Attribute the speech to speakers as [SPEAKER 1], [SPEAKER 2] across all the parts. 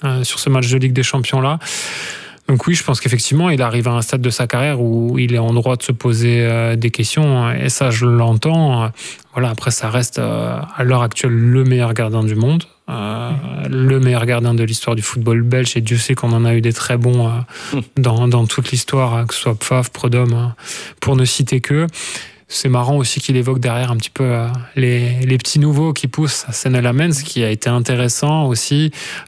[SPEAKER 1] sur ce match de Ligue des Champions là. Donc oui, je pense qu'effectivement, il arrive à un stade de sa carrière où il est en droit de se poser des questions, et ça, je l'entends. Voilà, après, ça reste à l'heure actuelle le meilleur gardien du monde, le meilleur gardien de l'histoire du football belge, et Dieu sait qu'on en a eu des très bons dans toute l'histoire, que ce soit Pfaff, Prudhomme, pour ne citer que. C'est marrant aussi qu'il évoque derrière un petit peu les petits nouveaux qui poussent à Senne Lammens, ce qui a été intéressant aussi.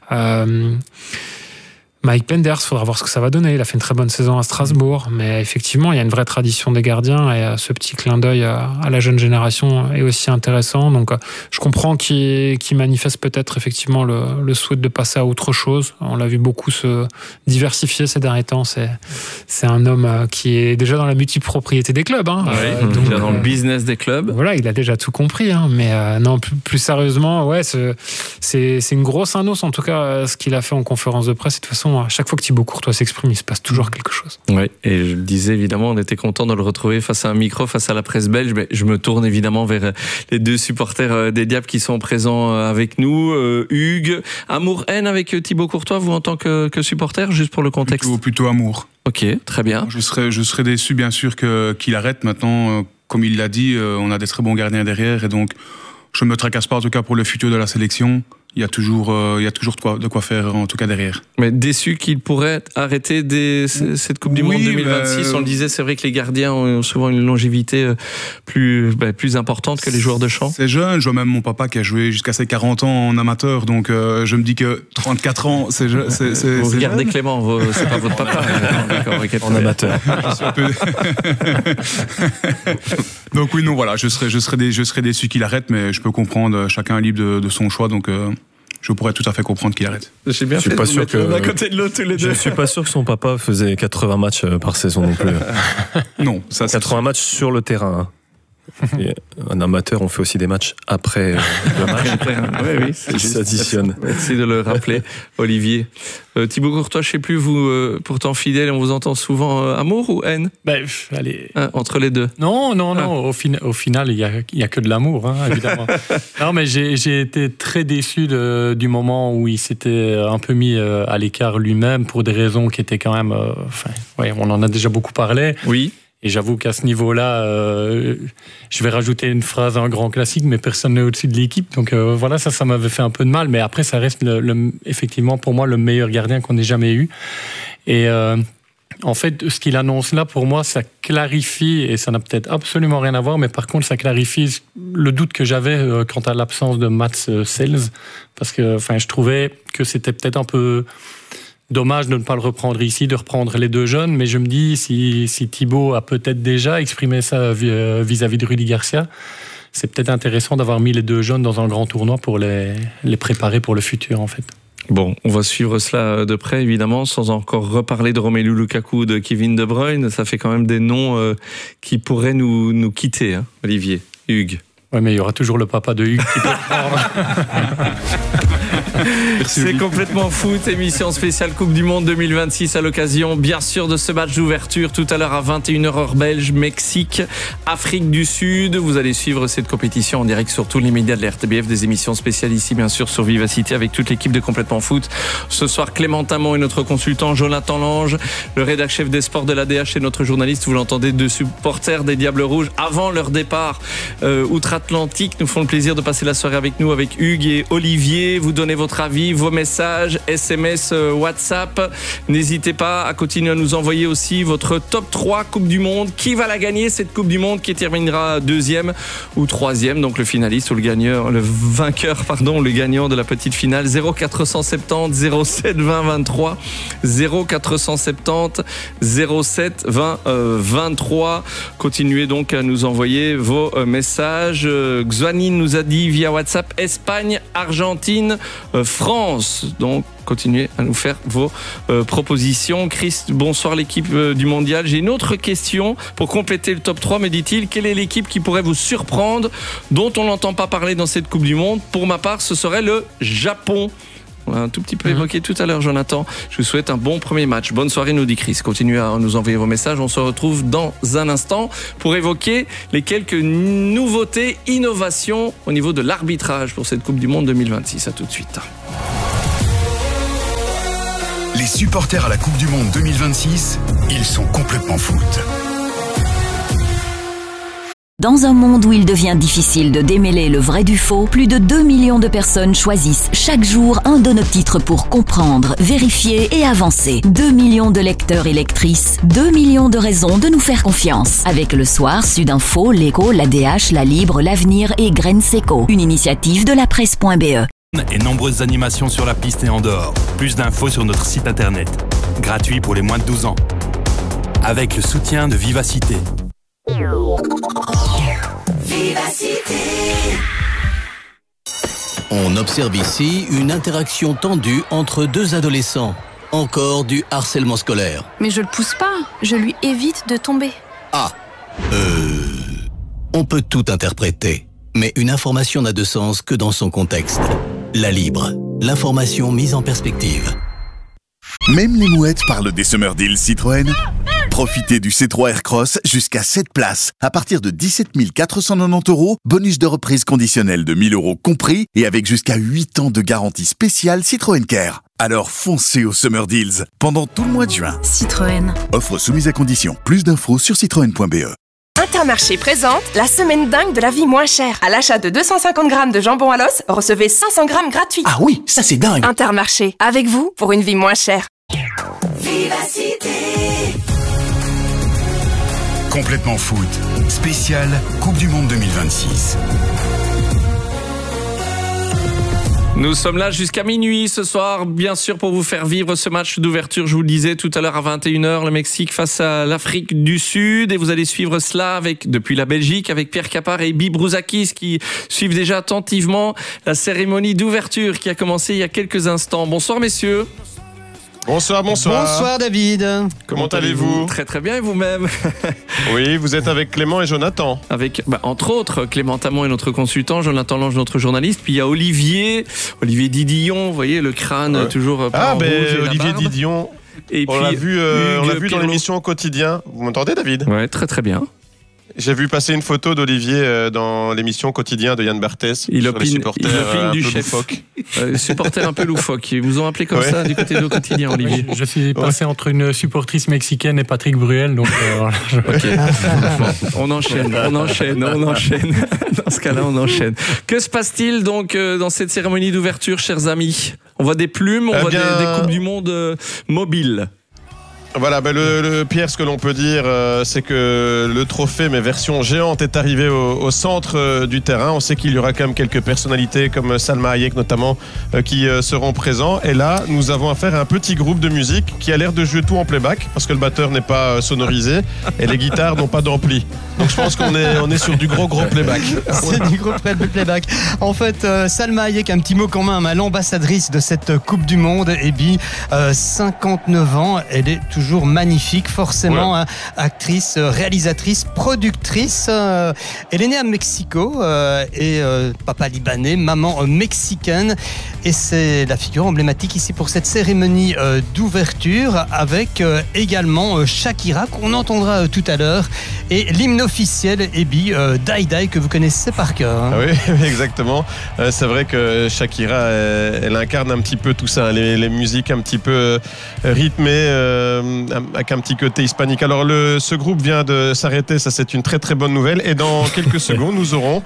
[SPEAKER 1] Mike Penders, il faudra voir ce que ça va donner. Il a fait une très bonne saison à Strasbourg, mais effectivement, il y a une vraie tradition des gardiens, et ce petit clin d'œil à la jeune génération est aussi intéressant. Donc, je comprends qu'il manifeste peut-être effectivement le souhait de passer à autre chose. On l'a vu beaucoup se diversifier ces derniers temps. C'est un homme qui est déjà dans la multipropriété des clubs. Hein.
[SPEAKER 2] Oui, donc, dans le business des clubs.
[SPEAKER 1] Voilà, il a déjà tout compris. Hein. Mais non, plus sérieusement, ouais, c'est une grosse annonce, en tout cas, ce qu'il a fait en conférence de presse. Et de toute façon, à chaque fois que Thibaut Courtois s'exprime, il se passe toujours quelque chose.
[SPEAKER 2] Oui, et je le disais, évidemment, on était content de le retrouver face à un micro, face à la presse belge. Mais je me tourne évidemment vers les deux supporters des Diables qui sont présents avec nous. Hugues, amour-haine avec Thibaut Courtois, vous en tant que supporter, juste pour le contexte?
[SPEAKER 3] Plutôt amour.
[SPEAKER 2] Ok, très bien.
[SPEAKER 3] Je serais déçu, bien sûr, qu'il arrête maintenant. Comme il l'a dit, on a des très bons gardiens derrière, et donc je ne me tracasse pas, en tout cas pour le futur de la sélection. Il y a toujours de quoi faire, en tout cas derrière.
[SPEAKER 2] Mais déçu qu'il pourrait arrêter cette Coupe du Monde 2026, on le disait, c'est vrai que les gardiens ont souvent une longévité plus importante que les joueurs de champ.
[SPEAKER 3] C'est jeune, je vois même mon papa qui a joué jusqu'à ses 40 ans en amateur, donc je me dis que 34 ans, c'est jeune.
[SPEAKER 2] Vous regardez jeune. Clément, c'est pas votre papa.
[SPEAKER 4] En amateur.
[SPEAKER 3] Donc oui, non, voilà, je serais déçu qu'il arrête, mais je peux comprendre, chacun est libre de son choix, donc je pourrais tout à fait comprendre qu'il arrête.
[SPEAKER 2] J'ai bien
[SPEAKER 4] je suis pas sûr que
[SPEAKER 2] à côté de l'autre tous les deux.
[SPEAKER 4] Je suis pas sûr que son papa faisait 80 matchs par saison non plus.
[SPEAKER 3] Non, ça
[SPEAKER 4] 80 matchs sur le terrain. Et un amateur, on fait aussi des matchs après le match.
[SPEAKER 2] Oui,
[SPEAKER 4] ça s'additionne.
[SPEAKER 2] Merci de le rappeler, Olivier. Thibaut Courtois, je sais plus, vous, pourtant fidèle, on vous entend souvent amour ou haine?
[SPEAKER 1] Allez.
[SPEAKER 2] Entre les deux.
[SPEAKER 1] Non. Au final, il y a que de l'amour, hein, évidemment. Non, mais j'ai été très déçu du moment où il s'était un peu mis à l'écart lui-même pour des raisons qui étaient quand même. On en a déjà beaucoup parlé.
[SPEAKER 2] Oui.
[SPEAKER 1] Et j'avoue qu'à ce niveau-là, je vais rajouter une phrase à un grand classique, mais personne n'est au-dessus de l'équipe. Donc voilà, ça m'avait fait un peu de mal. Mais après, ça reste effectivement pour moi le meilleur gardien qu'on ait jamais eu. Et en fait, ce qu'il annonce là, pour moi, ça clarifie, et ça n'a peut-être absolument rien à voir, mais par contre, ça clarifie le doute que j'avais quant à l'absence de Mats Sels. Parce que je trouvais que c'était peut-être un peu dommage de ne pas le reprendre ici, de reprendre les deux jeunes, mais je me dis, si Thibaut a peut-être déjà exprimé ça vis-à-vis de Rudy Garcia, c'est peut-être intéressant d'avoir mis les deux jeunes dans un grand tournoi pour les préparer pour le futur, en fait.
[SPEAKER 2] Bon, on va suivre cela de près, évidemment, sans encore reparler de Romelu Lukaku ou de Kevin De Bruyne. Ça fait quand même des noms qui pourraient nous quitter, hein, Olivier. Hugues.
[SPEAKER 1] Oui, mais il y aura toujours le papa de Hugues qui peut prendre.
[SPEAKER 2] C'est complètement foot, émission spéciale Coupe du Monde 2026 à l'occasion bien sûr de ce match d'ouverture tout à l'heure à 21h heure belge, Mexique, Afrique du Sud. Vous allez suivre cette compétition en direct sur tous les médias de la RTBF, des émissions spéciales ici bien sûr sur Vivacité avec toute l'équipe de Complètement Foot. Ce soir Clément Tamon et notre consultant Jonathan Lange, le rédacteur chef des sports de l'ADH et notre journaliste, vous l'entendez, deux supporters des Diables Rouges avant leur départ outre-Atlantique, nous font le plaisir de passer la soirée avec nous avec Hugues et Olivier. Vous donnez votre avis, vos messages, SMS, WhatsApp. N'hésitez pas à continuer à nous envoyer aussi votre top 3 Coupe du Monde. Qui va la gagner, cette Coupe du Monde, qui terminera deuxième ou troisième, donc le finaliste ou le gagnant, le gagnant de la petite finale. 0470 07 20 23 0470 07 20 23. Continuez donc à nous envoyer vos messages. Xuani nous a dit via WhatsApp Espagne, Argentine, France. Donc continuez à nous faire vos propositions. Chris, bonsoir l'équipe du Mondial. J'ai une autre question pour compléter le top 3, me dit-il. Quelle est l'équipe qui pourrait vous surprendre, dont on n'entend pas parler dans cette Coupe du Monde? Pour ma part, ce serait le Japon. On a un tout petit peu évoqué tout à l'heure, Jonathan. Je vous souhaite un bon premier match. Bonne soirée, nous dit Chris. Continuez à nous envoyer vos messages. On se retrouve dans un instant pour évoquer les quelques nouveautés, innovations au niveau de l'arbitrage pour cette Coupe du Monde 2026. À tout de suite.
[SPEAKER 5] Les supporters à la Coupe du Monde 2026, ils sont complètement foot.
[SPEAKER 6] Dans un monde où il devient difficile de démêler le vrai du faux, plus de 2 millions de personnes choisissent chaque jour un de nos titres pour comprendre, vérifier et avancer. 2 millions de lecteurs et lectrices, 2 millions de raisons de nous faire confiance. Avec Le Soir, Sudinfo, L'Écho, l'ADH, La Libre, L'Avenir et Graines Seco. Une initiative de la presse.be.
[SPEAKER 7] Et nombreuses animations sur la piste et en dehors. Plus d'infos sur notre site internet. Gratuit pour les moins de 12 ans. Avec le soutien de Vivacité.
[SPEAKER 8] On observe ici une interaction tendue entre deux adolescents. Encore du harcèlement scolaire.
[SPEAKER 9] Mais je le pousse pas, je lui évite de tomber.
[SPEAKER 8] On peut tout interpréter, mais une information n'a de sens que dans son contexte. La Libre, l'information mise en perspective.
[SPEAKER 10] Même les mouettes parlent des Summer Deals Citroën. Profitez du C3 Aircross jusqu'à 7 places à partir de 17 490 €, bonus de reprise conditionnel de 1 000 € compris et avec jusqu'à 8 ans de garantie spéciale Citroën Care. Alors foncez aux Summer Deals pendant tout le mois de juin.
[SPEAKER 9] Citroën.
[SPEAKER 10] Offre soumise à condition. Plus d'infos sur citroën.be.
[SPEAKER 11] Intermarché présente la semaine dingue de la vie moins chère. À l'achat de 250 grammes de jambon à l'os, recevez 500 grammes gratuits.
[SPEAKER 8] Ah oui, ça c'est dingue.
[SPEAKER 11] Intermarché, avec vous pour une vie moins chère.
[SPEAKER 5] Vivacité. Complètement foot. Spécial Coupe du Monde 2026.
[SPEAKER 2] Nous sommes là jusqu'à minuit ce soir, bien sûr, pour vous faire vivre ce match d'ouverture. Je vous le disais tout à l'heure à 21h, le Mexique face à l'Afrique du Sud. Et vous allez suivre cela depuis la Belgique avec Pierre Capard et Bibi Brouzakis qui suivent déjà attentivement la cérémonie d'ouverture qui a commencé il y a quelques instants. Bonsoir messieurs.
[SPEAKER 12] Bonsoir.
[SPEAKER 13] Bonsoir David.
[SPEAKER 12] Comment allez-vous ?
[SPEAKER 2] Très très bien, et vous-même ?
[SPEAKER 12] Oui, vous êtes avec Clément et Jonathan.
[SPEAKER 2] Avec, entre autres, Clément Tamon est notre consultant, Jonathan Lange notre journaliste, puis il y a Olivier Didillon, vous voyez le crâne toujours rouge et
[SPEAKER 12] Olivier Didillon,
[SPEAKER 2] et
[SPEAKER 12] on l'a vu dans l'émission au quotidien. Vous m'entendez David ?
[SPEAKER 2] Ouais, très très bien.
[SPEAKER 12] J'ai vu passer une photo d'Olivier dans l'émission quotidien de Yann Barthès.
[SPEAKER 2] Il opine du chef. Supporter un peu loufoque. Ils vous ont appelé comme ça du côté de quotidien, Olivier.
[SPEAKER 1] Je suis passé entre une supportrice mexicaine et Patrick Bruel, donc voilà.
[SPEAKER 2] Okay. On enchaîne. Dans ce cas-là, on enchaîne. Que se passe-t-il donc dans cette cérémonie d'ouverture, chers amis ? On voit des plumes, on voit des Coupes du Monde mobiles.
[SPEAKER 12] Voilà, Pierre, ce que l'on peut dire, c'est que le trophée, mais version géante, est arrivé au centre du terrain. On sait qu'il y aura quand même quelques personnalités, comme Salma Hayek notamment, qui seront présents. Et là, nous avons affaire à un petit groupe de musique qui a l'air de jouer tout en playback, parce que le batteur n'est pas sonorisé et les guitares n'ont pas d'ampli. Donc je pense qu'on est sur du gros playback.
[SPEAKER 13] C'est du gros playback. En fait, Salma Hayek, un petit mot quand même à l'ambassadrice de cette Coupe du Monde, Ebi, 59 ans, elle est toujours magnifique, forcément, actrice, réalisatrice, productrice. Elle est née à Mexico et papa libanais, maman mexicaine, et c'est la figure emblématique ici pour cette cérémonie d'ouverture, avec également Shakira qu'on entendra tout à l'heure, et l'hymne officiel, Ebi, Die Die, que vous connaissez par cœur. Hein.
[SPEAKER 12] Oui, exactement. C'est vrai que Shakira, elle incarne un petit peu tout ça, les musiques un petit peu rythmées, avec un petit côté hispanique. Alors ce groupe vient de s'arrêter, ça c'est une très très bonne nouvelle, et dans quelques secondes nous aurons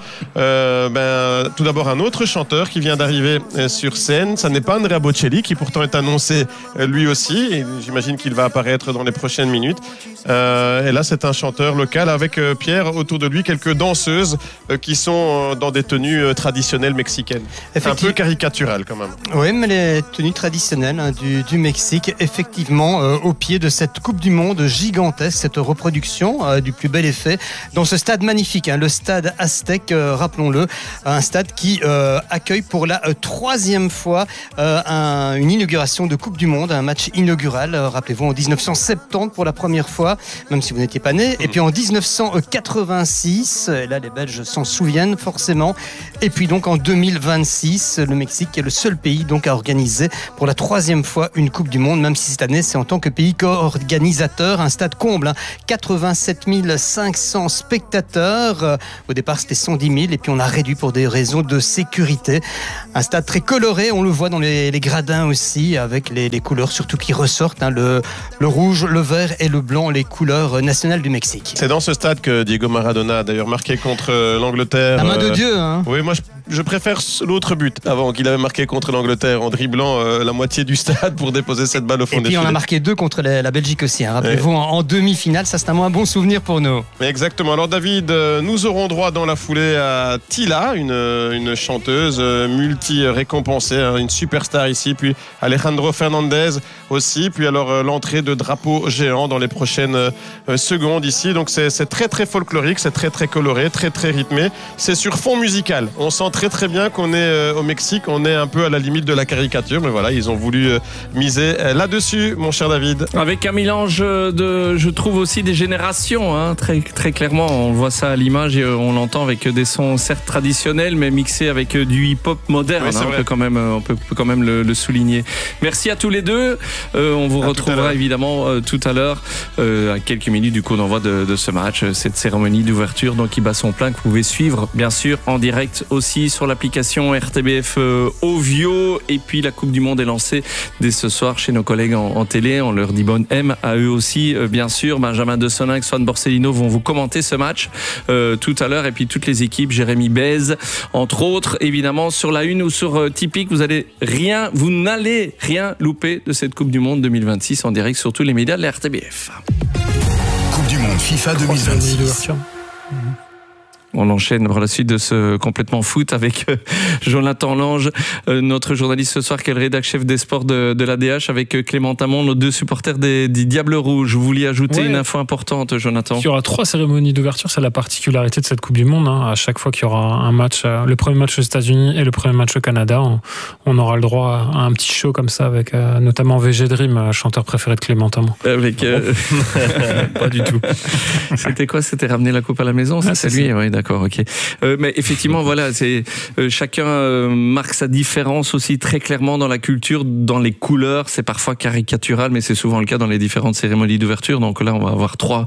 [SPEAKER 12] tout d'abord un autre chanteur qui vient d'arriver sur scène. Ça n'est pas Andrea Bocelli qui pourtant est annoncé lui aussi, et j'imagine qu'il va apparaître dans les prochaines minutes, et là c'est un chanteur local avec Pierre autour de lui, quelques danseuses qui sont dans des tenues traditionnelles mexicaines. Un peu caricatural quand même.
[SPEAKER 13] Oui, mais les tenues traditionnelles du Mexique, effectivement, au pied de cette Coupe du Monde gigantesque, cette reproduction du plus bel effet dans ce stade magnifique, le stade Aztec, rappelons-le, un stade qui accueille pour la troisième fois une inauguration de Coupe du Monde, un match inaugural, rappelez-vous, en 1970 pour la première fois, même si vous n'étiez pas né, et puis en 1986, et là les Belges s'en souviennent forcément, et puis donc en 2026, le Mexique est le seul pays donc à organiser pour la troisième fois une Coupe du Monde, même si cette année c'est en tant que pays co-organisateurs. Un stade comble, 87 500 spectateurs. Au départ, c'était 110 000 et puis on a réduit pour des raisons de sécurité. Un stade très coloré, on le voit dans les gradins aussi, avec les couleurs surtout qui ressortent, le rouge, le vert et le blanc, les couleurs nationales du Mexique.
[SPEAKER 12] C'est dans ce stade que Diego Maradona a d'ailleurs marqué contre l'Angleterre.
[SPEAKER 13] La main de Dieu, hein.
[SPEAKER 12] Oui, moi je préfère l'autre but avant qu'il avait marqué contre l'Angleterre en dribblant la moitié du stade pour déposer cette balle au fond des filets.
[SPEAKER 13] Et puis on a marqué 2 contre la Belgique aussi, hein. Rappelez-vous, en demi-finale, ça c'est un bon souvenir pour nous.
[SPEAKER 12] Exactement. Alors David, nous aurons droit dans la foulée à Tila, une chanteuse multi-récompensée, hein, une superstar ici, puis Alejandro Fernandez aussi, puis alors l'entrée de drapeaux géants dans les prochaines secondes ici. Donc c'est très très folklorique, c'est très très coloré, très très rythmé. C'est sur fond musical. On sent très très bien qu'on est au Mexique, on est un peu à la limite de la caricature, mais voilà, ils ont voulu miser là-dessus, mon cher David.
[SPEAKER 2] Avec un mélange je trouve aussi des générations, hein, très, très clairement, on voit ça à l'image et on l'entend avec des sons certes traditionnels, mais mixés avec du hip-hop moderne,
[SPEAKER 12] oui,
[SPEAKER 2] on peut quand même le souligner. Merci à tous les deux, on vous retrouvera évidemment tout à l'heure, à quelques minutes du coup d'envoi de ce match, cette cérémonie d'ouverture donc qui bat son plein, que vous pouvez suivre bien sûr en direct aussi sur l'application RTBF Ovio, et puis la Coupe du Monde est lancée dès ce soir chez nos collègues en télé, on leur dit bonne M à eux aussi bien sûr. Benjamin De Soninck, Swan Borsellino vont vous commenter ce match tout à l'heure, et puis toutes les équipes, Jérémy Bèze entre autres, évidemment sur la une ou sur Tipeee, vous n'allez rien louper de cette Coupe du Monde 2026 en direct sur tous les médias de la RTBF.
[SPEAKER 5] Coupe du Monde FIFA 2026.
[SPEAKER 2] On enchaîne pour la suite de ce complètement foot avec Jonathan Lange, notre journaliste ce soir, qui est le rédac chef des sports de l'ADH, avec Clément Tamon, nos 2 supporters des Diables Rouges. Vous vouliez ajouter une info importante, Jonathan?
[SPEAKER 1] Il y aura 3 cérémonies d'ouverture, c'est la particularité de cette Coupe du Monde. À chaque fois qu'il y aura un match, le premier match aux États-Unis et le premier match au Canada, on aura le droit à un petit show comme ça, avec notamment VG Dream, chanteur préféré de Clément Tamon.
[SPEAKER 2] Pas du tout. C'était quoi? C'était ramener la coupe à la maison? C'est lui? Oui, d'accord, ok. Mais effectivement, voilà, chacun marque sa différence aussi très clairement dans la culture, dans les couleurs. C'est parfois caricatural, mais c'est souvent le cas dans les différentes cérémonies d'ouverture. Donc là, on va avoir trois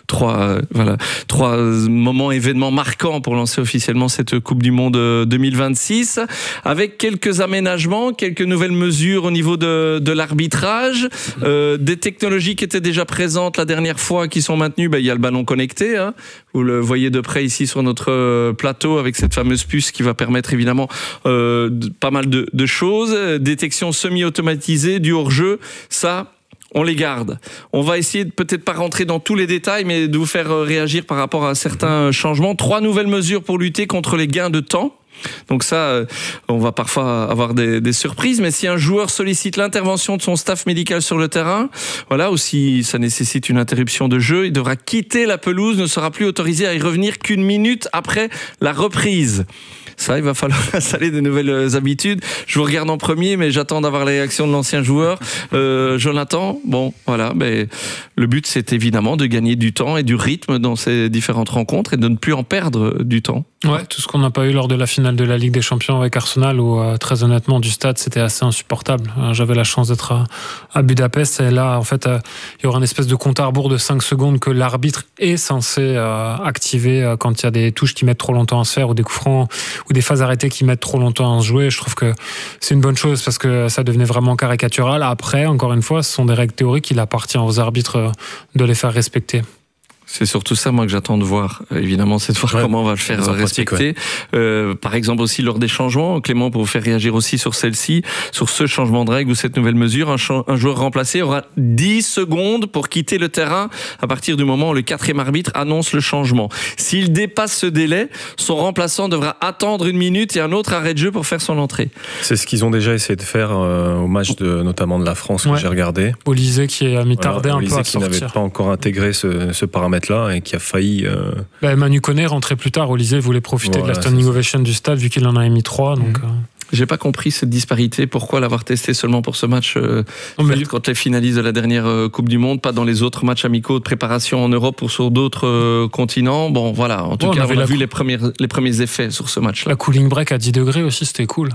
[SPEAKER 2] moments, événements marquants pour lancer officiellement cette Coupe du Monde 2026, avec quelques aménagements, quelques nouvelles mesures au niveau de l'arbitrage, des technologies qui étaient déjà présentes la dernière fois, qui sont maintenues. Il y a le ballon connecté, hein. Vous le voyez de près ici sur notre plateau, avec cette fameuse puce qui va permettre évidemment pas mal de choses. Détection semi-automatisée, du hors-jeu, ça, on les garde. On va essayer de peut-être pas rentrer dans tous les détails, mais de vous faire réagir par rapport à certains changements. 3 nouvelles mesures pour lutter contre les gains de temps. Donc ça, on va parfois avoir des surprises, mais si un joueur sollicite l'intervention de son staff médical sur le terrain, voilà, ou si ça nécessite une interruption de jeu, il devra quitter la pelouse, ne sera plus autorisé à y revenir qu'1 minute après la reprise. Ça, il va falloir installer de nouvelles habitudes. Je vous regarde en premier, mais j'attends d'avoir la réaction de l'ancien joueur. Jonathan, bon, voilà, mais le but, c'est évidemment de gagner du temps et du rythme dans ces différentes rencontres et de ne plus en perdre du temps.
[SPEAKER 1] Ouais, tout ce qu'on n'a pas eu lors de la finale de la Ligue des Champions avec Arsenal, où très honnêtement du stade c'était assez insupportable. J'avais la chance d'être à Budapest, et là en fait il y aura une espèce de compte à rebours de 5 secondes que l'arbitre est censé activer quand il y a des touches qui mettent trop longtemps à se faire, ou des coups francs, ou des phases arrêtées qui mettent trop longtemps à se jouer. Je trouve que c'est une bonne chose, parce que ça devenait vraiment caricatural. Après, encore une fois, ce sont des règles théoriques, il appartient aux arbitres de les faire respecter.
[SPEAKER 2] C'est surtout ça, moi, que j'attends de voir. Évidemment, c'est de voir comment on va le faire respecter. Par exemple, aussi lors des changements, Clément, pour vous faire réagir aussi sur celle-ci, sur ce changement de règle ou cette nouvelle mesure, un joueur remplacé aura 10 secondes pour quitter le terrain à partir du moment où le 4e arbitre annonce le changement. S'il dépasse ce délai, son remplaçant devra attendre 1 minute et un autre arrêt de jeu pour faire son entrée.
[SPEAKER 4] C'est ce qu'ils ont déjà essayé de faire au match notamment de la France que j'ai regardé.
[SPEAKER 1] Olysée qui a mis tardé un peu à sortir.
[SPEAKER 4] Qui n'avait pas encore intégré ce paramètre là, et qui a failli...
[SPEAKER 1] Manu Koné rentrait plus tard. Olysée voulait profiter de la standing ovation du stade, vu qu'il en avait mis 3. Donc,
[SPEAKER 2] J'ai pas compris cette disparité. Pourquoi l'avoir testé seulement pour ce match contre les finalistes de la dernière Coupe du Monde, pas dans les autres matchs amicaux de préparation en Europe ou sur d'autres continents. Bon, voilà. En tout cas, on a vu les premiers effets sur ce match-là.
[SPEAKER 14] La cooling break à 10 degrés aussi, c'était cool.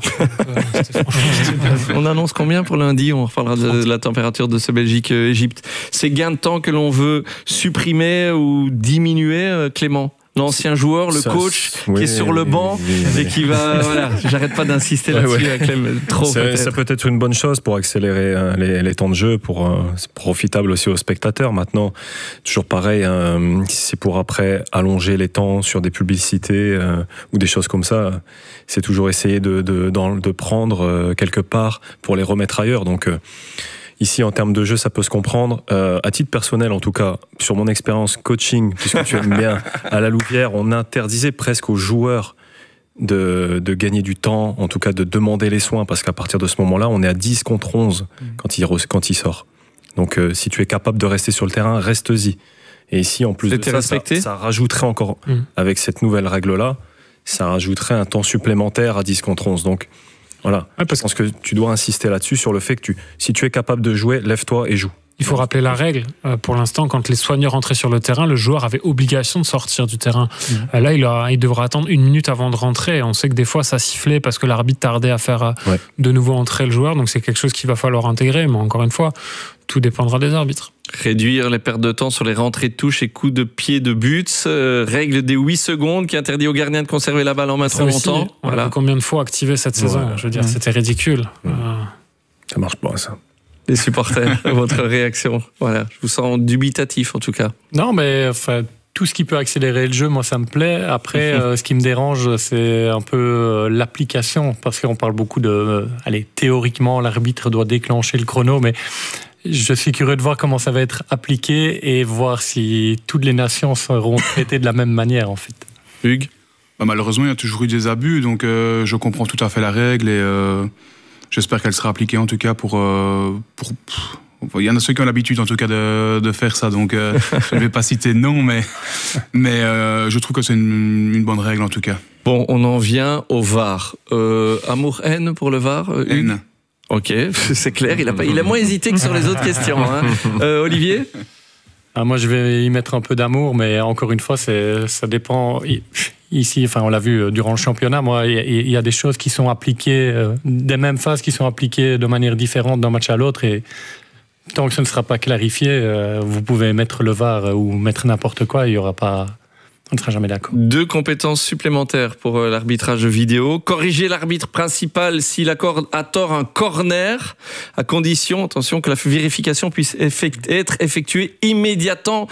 [SPEAKER 2] On annonce combien pour lundi? On reparlera de la température de ce Belgique-Égypte. Ces gains de temps que l'on veut supprimer ou diminuer, Clément? L'ancien joueur, le coach, qui est sur le banc et qui va... Voilà, j'arrête pas d'insister là-dessus, Clem, trop peut-être.
[SPEAKER 4] Ça peut être une bonne chose pour accélérer les temps de jeu, c'est profitable aussi aux spectateurs. Maintenant, toujours pareil, si c'est pour après allonger les temps sur des publicités ou des choses comme ça, c'est toujours essayer de prendre quelque part pour les remettre ailleurs. Donc... Ici, en termes de jeu, ça peut se comprendre. À titre personnel, en tout cas, sur mon expérience coaching, puisque tu aimes bien, à la Louvière, on interdisait presque aux joueurs de gagner du temps, en tout cas de demander les soins, parce qu'à partir de ce moment-là, on est à 10 contre 11 quand il sort. Donc, si tu es capable de rester sur le terrain, reste-y. Et ici, en plus de ça rajouterait encore, avec cette nouvelle règle-là, ça rajouterait un temps supplémentaire à 10 contre 11. Donc, voilà, je pense que tu dois insister là-dessus, sur le fait que si tu es capable de jouer, lève-toi et joue.
[SPEAKER 14] Il faut rappeler la règle. Pour l'instant, quand les soigneurs entraient sur le terrain, le joueur avait obligation de sortir du terrain. Là, il devra attendre 1 minute avant de rentrer. On sait que des fois, ça sifflait parce que l'arbitre tardait à faire de nouveau entrer le joueur. Donc, c'est quelque chose qu'il va falloir intégrer. Mais encore une fois, tout dépendra des arbitres.
[SPEAKER 2] Réduire les pertes de temps sur les rentrées de touche et coups de pied de buts. Règle des 8 secondes qui interdit aux gardiens de conserver la balle en main trop longtemps.
[SPEAKER 14] On a combien de fois activé cette saison? Je veux dire, c'était ridicule.
[SPEAKER 4] Ça marche pas, ça.
[SPEAKER 2] Les supporters, votre réaction? Voilà, je vous sens dubitatif en tout cas.
[SPEAKER 1] Non, mais enfin, tout ce qui peut accélérer le jeu, moi ça me plaît. Après, ce qui me dérange, c'est un peu l'application, parce qu'on parle beaucoup de... théoriquement, l'arbitre doit déclencher le chrono, mais je suis curieux de voir comment ça va être appliqué et voir si toutes les nations seront traitées de la même manière, en fait.
[SPEAKER 2] Hugues?
[SPEAKER 3] Malheureusement, il y a toujours eu des abus, donc je comprends tout à fait la règle et j'espère qu'elle sera appliquée, en tout cas, pour il y en a ceux qui ont l'habitude, en tout cas, de faire ça, donc je ne vais pas citer non, mais je trouve que c'est une bonne règle, en tout cas.
[SPEAKER 2] Bon, on en vient au VAR. Amour-haine pour le VAR, Hugues? Haine. Ok, c'est clair, il a moins hésité que sur les autres questions. Olivier?
[SPEAKER 1] Moi, je vais y mettre un peu d'amour, mais encore une fois, ça dépend. Ici, on l'a vu durant le championnat, moi, il y a des choses qui sont appliquées, des mêmes phases qui sont appliquées de manière différente d'un match à l'autre, et tant que ce ne sera pas clarifié, vous pouvez mettre le VAR ou mettre n'importe quoi, il y aura pas... On ne sera jamais d'accord.
[SPEAKER 2] 2 compétences supplémentaires pour l'arbitrage vidéo. Corriger l'arbitre principal s'il accorde à tort un corner, à condition, attention, que la vérification puisse être effectuée immédiatement,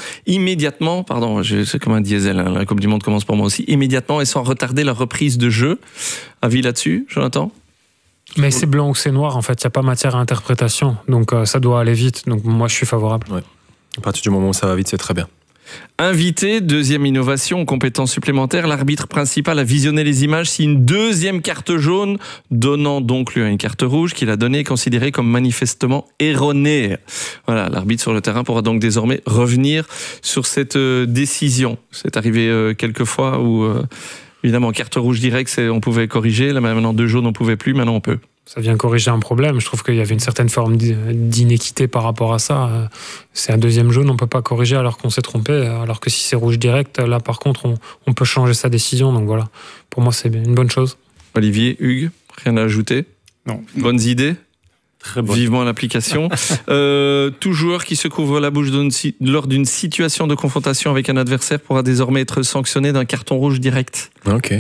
[SPEAKER 2] c'est comme un diesel, la Coupe du Monde commence pour moi aussi, immédiatement et sans retarder la reprise de jeu. Avis là-dessus, Jonathan?
[SPEAKER 14] Mais c'est blanc ou c'est noir, en fait, il n'y a pas matière à interprétation, donc ça doit aller vite, donc moi je suis favorable.
[SPEAKER 4] Ouais. À partir du moment où ça va vite, c'est très bien.
[SPEAKER 2] Invité, deuxième innovation, compétence supplémentaire, l'arbitre principal a visionné les images si une deuxième carte jaune, donnant donc lieu à une carte rouge qu'il a donnée est considérée comme manifestement erronée. Voilà, l'arbitre sur le terrain pourra donc désormais revenir sur cette décision. C'est arrivé quelques fois où, évidemment, carte rouge directe, on pouvait corriger, là maintenant 2 jaunes on pouvait plus, maintenant on peut.
[SPEAKER 14] Ça vient corriger un problème. Je trouve qu'il y avait une certaine forme d'inéquité par rapport à ça. C'est un 2e jaune, on ne peut pas corriger alors qu'on s'est trompé. Alors que si c'est rouge direct, là par contre, on peut changer sa décision. Donc voilà, pour moi c'est une bonne chose.
[SPEAKER 2] Olivier, Hugues, rien à ajouter?
[SPEAKER 3] Non.
[SPEAKER 2] Bonnes idées?
[SPEAKER 1] Très bonne.
[SPEAKER 2] Vivement l'application. Tout joueur qui se couvre la bouche lors d'une situation de confrontation avec un adversaire pourra désormais être sanctionné d'un carton rouge direct.
[SPEAKER 4] Ok.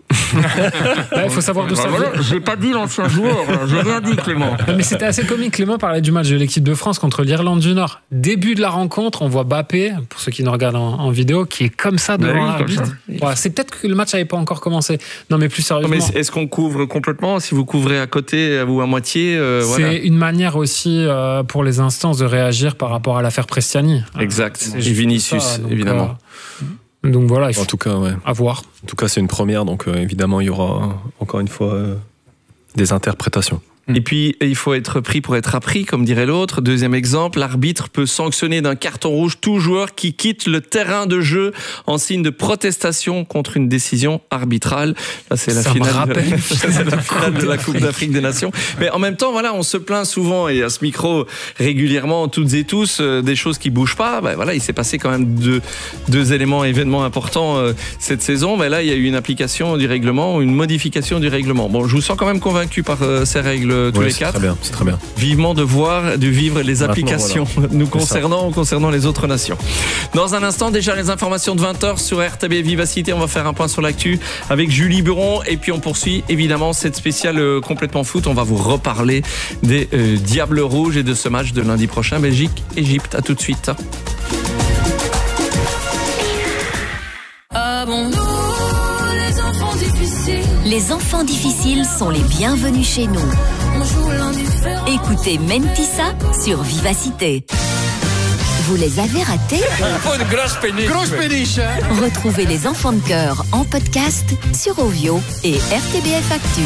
[SPEAKER 14] Il faut savoir d'où ça vient.
[SPEAKER 2] J'ai pas dit l'ancien joueur, j'ai rien dit, Clément.
[SPEAKER 14] Mais c'était assez comique. Clément parlait du match de l'équipe de France contre l'Irlande du Nord. Début de la rencontre, on voit Mbappé, pour ceux qui nous regardent en vidéo, qui est comme ça devant l'arbitre. Voilà, c'est peut-être que le match n'avait pas encore commencé. Non, mais plus sérieusement.
[SPEAKER 2] Mais est-ce qu'on couvre complètement? Si vous couvrez à côté ou à moitié,
[SPEAKER 14] c'est une manière aussi pour les instances de réagir par rapport à l'affaire Prestiani.
[SPEAKER 2] Exact. Et Vinicius, ça, donc, évidemment.
[SPEAKER 14] Donc voilà, il faut
[SPEAKER 4] en tout cas, ouais.
[SPEAKER 14] à voir.
[SPEAKER 4] En tout cas, c'est une première, donc évidemment, il y aura encore une fois des interprétations.
[SPEAKER 2] Et puis, il faut être pris pour être appris, comme dirait l'autre. Deuxième exemple, l'arbitre peut sanctionner d'un carton rouge tout joueur qui quitte le terrain de jeu en signe de protestation contre une décision arbitrale. Là, c'est la finale de la Coupe d'Afrique des Nations. Mais en même temps, voilà, on se plaint souvent, et à ce micro, régulièrement, toutes et tous, des choses qui bougent pas. Ben, voilà, il s'est passé quand même deux événements importants cette saison. Ben, là, il y a eu une application du règlement, une modification du règlement. Bon, je vous sens quand même convaincu par ces règles tous les quatre.
[SPEAKER 4] C'est très bien.
[SPEAKER 2] Vivement de vivre les applications nous concernant les autres nations. Dans un instant, déjà les informations de 20h sur RTB Vivacité. On va faire un point sur l'actu avec Julie Buron. Et puis on poursuit évidemment cette spéciale complètement foot. On va vous reparler des Diables Rouges et de ce match de lundi prochain, Belgique-Égypte. À tout de suite.
[SPEAKER 6] Les enfants difficiles sont les bienvenus chez nous. Écoutez Mentissa sur Vivacité. Vous les avez ratés?
[SPEAKER 2] Une grosse péniche.
[SPEAKER 6] Retrouvez les enfants de cœur en podcast sur Ovio et RTBF Actu.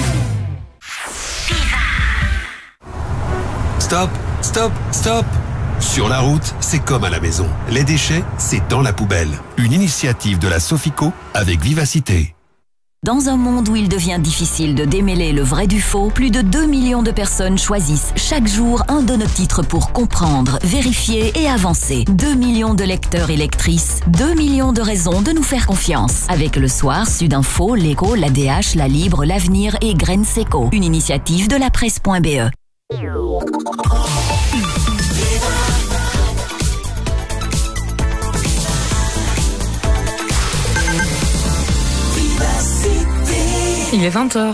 [SPEAKER 15] Stop. Sur la route, c'est comme à la maison. Les déchets, c'est dans la poubelle. Une initiative de la Sofico avec Vivacité.
[SPEAKER 6] Dans un monde où il devient difficile de démêler le vrai du faux, plus de 2 millions de personnes choisissent chaque jour un de nos titres pour comprendre, vérifier et avancer. 2 millions de lecteurs et lectrices, 2 millions de raisons de nous faire confiance. Avec Le Soir, Sudinfo, L'Écho, l'ADH, La Libre, L'Avenir et Graines Seco. Une initiative de la presse.be.
[SPEAKER 16] Il est 20h.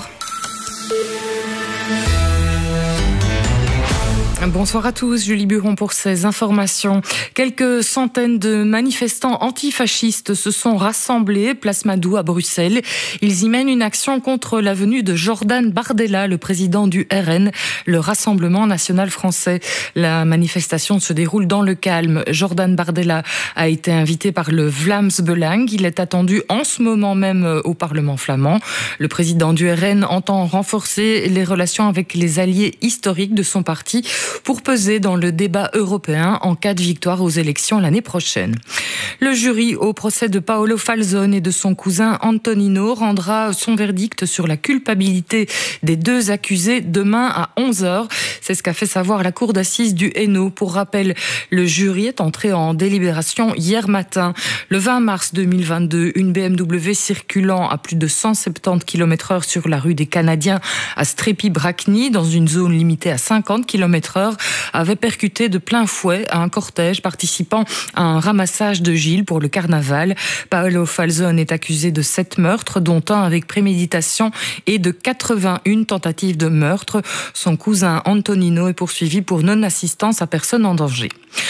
[SPEAKER 16] Bonsoir à tous, Julie Buron pour ces informations. Quelques centaines de manifestants antifascistes se sont rassemblés place Madou à Bruxelles. Ils y mènent une action contre la venue de Jordan Bardella, le président du RN, le Rassemblement national français. La manifestation se déroule dans le calme. Jordan Bardella a été invité par le Vlaams Belang. Il est attendu en ce moment même au Parlement flamand. Le président du RN entend renforcer les relations avec les alliés historiques de son parti pour peser dans le débat européen en cas de victoire aux élections l'année prochaine. Le jury au procès de Paolo Falzone et de son cousin Antonino rendra son verdict sur la culpabilité des deux accusés demain à 11h. C'est ce qu'a fait savoir la cour d'assises du Hainaut. Pour rappel, le jury est entré en délibération hier matin. Le 20 mars 2022, une BMW circulant à plus de 170 km/h sur la rue des Canadiens à Strépy-Bracny, dans une zone limitée à 50 km/h, avait percuté de plein fouet un cortège participant à un ramassage de Gilles pour le carnaval. Paolo Falzone est accusé de 7 meurtres, dont un avec préméditation, et de 81 tentatives de meurtre. Son cousin Antonino est poursuivi pour non-assistance à personne en danger.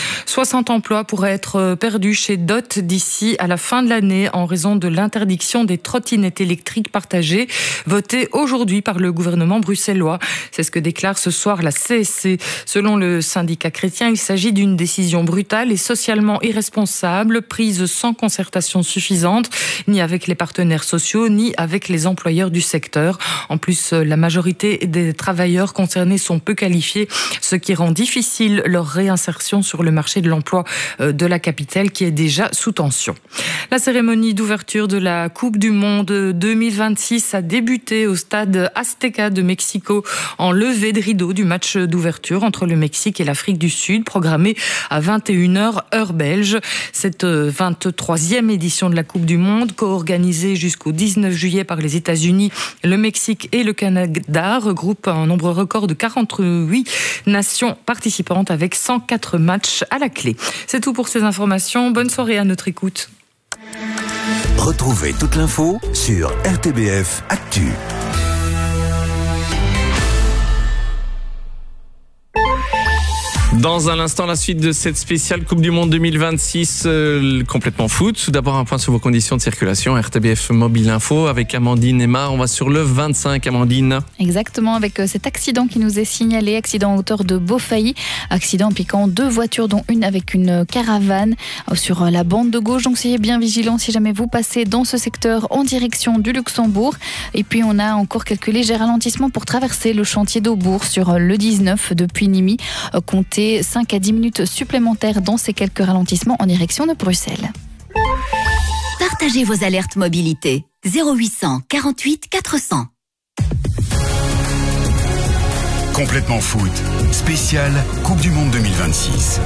[SPEAKER 16] 60 emplois pourraient être perdus chez DOT d'ici à la fin de l'année en raison de l'interdiction des trottinettes électriques partagées, votée aujourd'hui par le gouvernement bruxellois. C'est ce que déclare ce soir la CSC. Selon le syndicat chrétien, il s'agit d'une décision brutale et socialement irresponsable, prise sans concertation suffisante, ni avec les partenaires sociaux, ni avec les employeurs du secteur. En plus, la majorité des travailleurs concernés sont peu qualifiés, ce qui rend difficile leur réinsertion sur le marché de l'emploi de la capitale qui est déjà sous tension. La cérémonie d'ouverture de la Coupe du Monde 2026 a débuté au stade Azteca de Mexico en levée de rideau du match d'ouverture entre le Mexique et l'Afrique du Sud, programmé à 21h heure belge. Cette 23e édition de la Coupe du Monde, co-organisée jusqu'au 19 juillet par les États-Unis, le Mexique et le Canada, regroupe un nombre record de 48 nations participantes avec 104 matchs à la clé. C'est tout pour ces informations. Bonne soirée à notre écoute.
[SPEAKER 15] Retrouvez toute l'info sur RTBF Actu.
[SPEAKER 2] Dans un instant, la suite de cette spéciale Coupe du Monde 2026 complètement foot. Tout d'abord, un point sur vos conditions de circulation. RTBF Mobile Info avec Amandine et Mar. On va sur le 25, Amandine.
[SPEAKER 17] Exactement, avec cet accident qui nous est signalé, accident à hauteur de Beaufailly. Accident impliquant 2 voitures, dont une avec une caravane sur la bande de gauche. Donc, soyez bien vigilants si jamais vous passez dans ce secteur en direction du Luxembourg. Et puis, on a encore quelques légers ralentissements pour traverser le chantier d'Aubourg sur le 19 depuis Nîmes. Comptez 5 à 10 minutes supplémentaires dans ces quelques ralentissements en direction de Bruxelles.
[SPEAKER 6] Partagez vos alertes mobilité. 0800 48 400.
[SPEAKER 5] Complètement foot. Spécial Coupe du Monde 2026.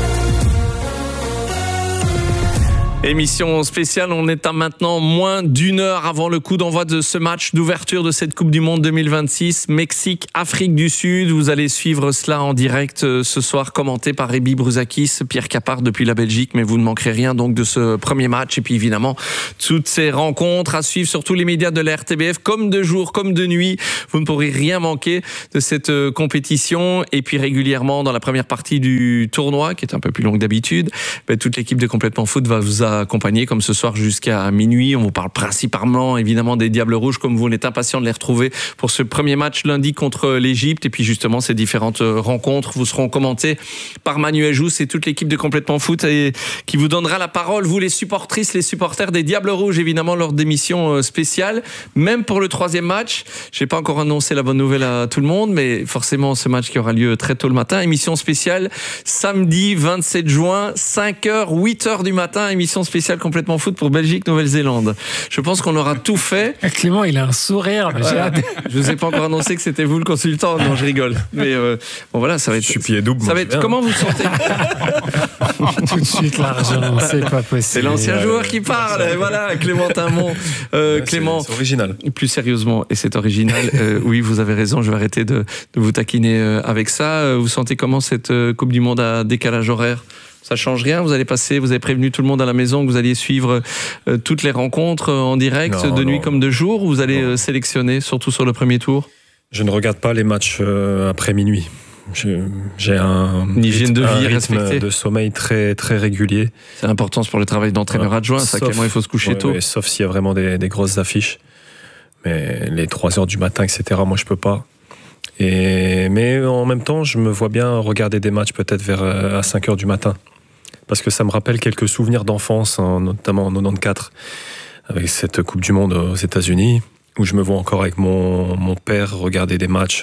[SPEAKER 2] Émission spéciale, on est à maintenant moins d'1 heure avant le coup d'envoi de ce match d'ouverture de cette Coupe du Monde 2026, Mexique, Afrique du Sud. Vous allez suivre cela en direct ce soir, commenté par Ebi Brouzakis, Pierre Capard depuis la Belgique, mais vous ne manquerez rien donc de ce premier match. Et puis évidemment, toutes ces rencontres à suivre sur tous les médias de la RTBF, comme de jour, comme de nuit. Vous ne pourrez rien manquer de cette compétition. Et puis régulièrement, dans la première partie du tournoi, qui est un peu plus longue d'habitude, toute l'équipe de Complètement Foot va vous accompagné comme ce soir jusqu'à minuit. On vous parle principalement évidemment des Diables Rouges, comme vous, on est impatient de les retrouver pour ce premier match lundi contre l'Égypte. Et puis justement, ces différentes rencontres vous seront commentées par Manuel Jousse et toute l'équipe de Complètement Foot, et qui vous donnera la parole, vous les supportrices, les supporters des Diables Rouges, évidemment lors d'émissions spéciales. Même pour le 3e match, je n'ai pas encore annoncé la bonne nouvelle à tout le monde, mais forcément ce match qui aura lieu très tôt le matin. Émission spéciale samedi 27 juin, 5h, 8h du matin, émission spéciale Complètement Foot pour Belgique, Nouvelle-Zélande. Je pense qu'on aura tout fait.
[SPEAKER 14] Clément, il a un sourire. Mais j'ai hâte.
[SPEAKER 2] Je vous ai pas encore annoncé que c'était vous le consultant. Non, je rigole. Mais bon voilà, ça va être.
[SPEAKER 4] Je suis pied double.
[SPEAKER 2] Ça va être. Comment vous sentez?
[SPEAKER 14] Tout de suite l'argent, c'est pas possible.
[SPEAKER 2] C'est l'ancien joueur qui parle. Voilà, Clément Timon. Clément.
[SPEAKER 4] C'est original.
[SPEAKER 2] Plus sérieusement, et c'est original. Oui, vous avez raison. Je vais arrêter de vous taquiner avec ça. Vous sentez comment cette Coupe du Monde à décalage horaire? Ça change rien, vous avez prévenu tout le monde à la maison que vous alliez suivre toutes les rencontres en direct, de nuit comme de jour, ou vous allez sélectionner, surtout sur le premier tour?
[SPEAKER 4] Je ne regarde pas les matchs après minuit. J'ai une
[SPEAKER 2] hygiène de vie
[SPEAKER 4] rythme de sommeil très, très régulier.
[SPEAKER 2] C'est l'importance pour le travail d'entraîneur adjoint, ça, à quel moment il faut se coucher tôt.
[SPEAKER 4] Sauf s'il y a vraiment des grosses affiches. Mais les 3h du matin, etc., moi je peux pas. Mais en même temps, je me vois bien regarder des matchs peut-être à 5h du matin. Parce que ça me rappelle quelques souvenirs d'enfance, notamment en 94, avec cette Coupe du Monde aux États-Unis, où je me vois encore avec mon père regarder des matchs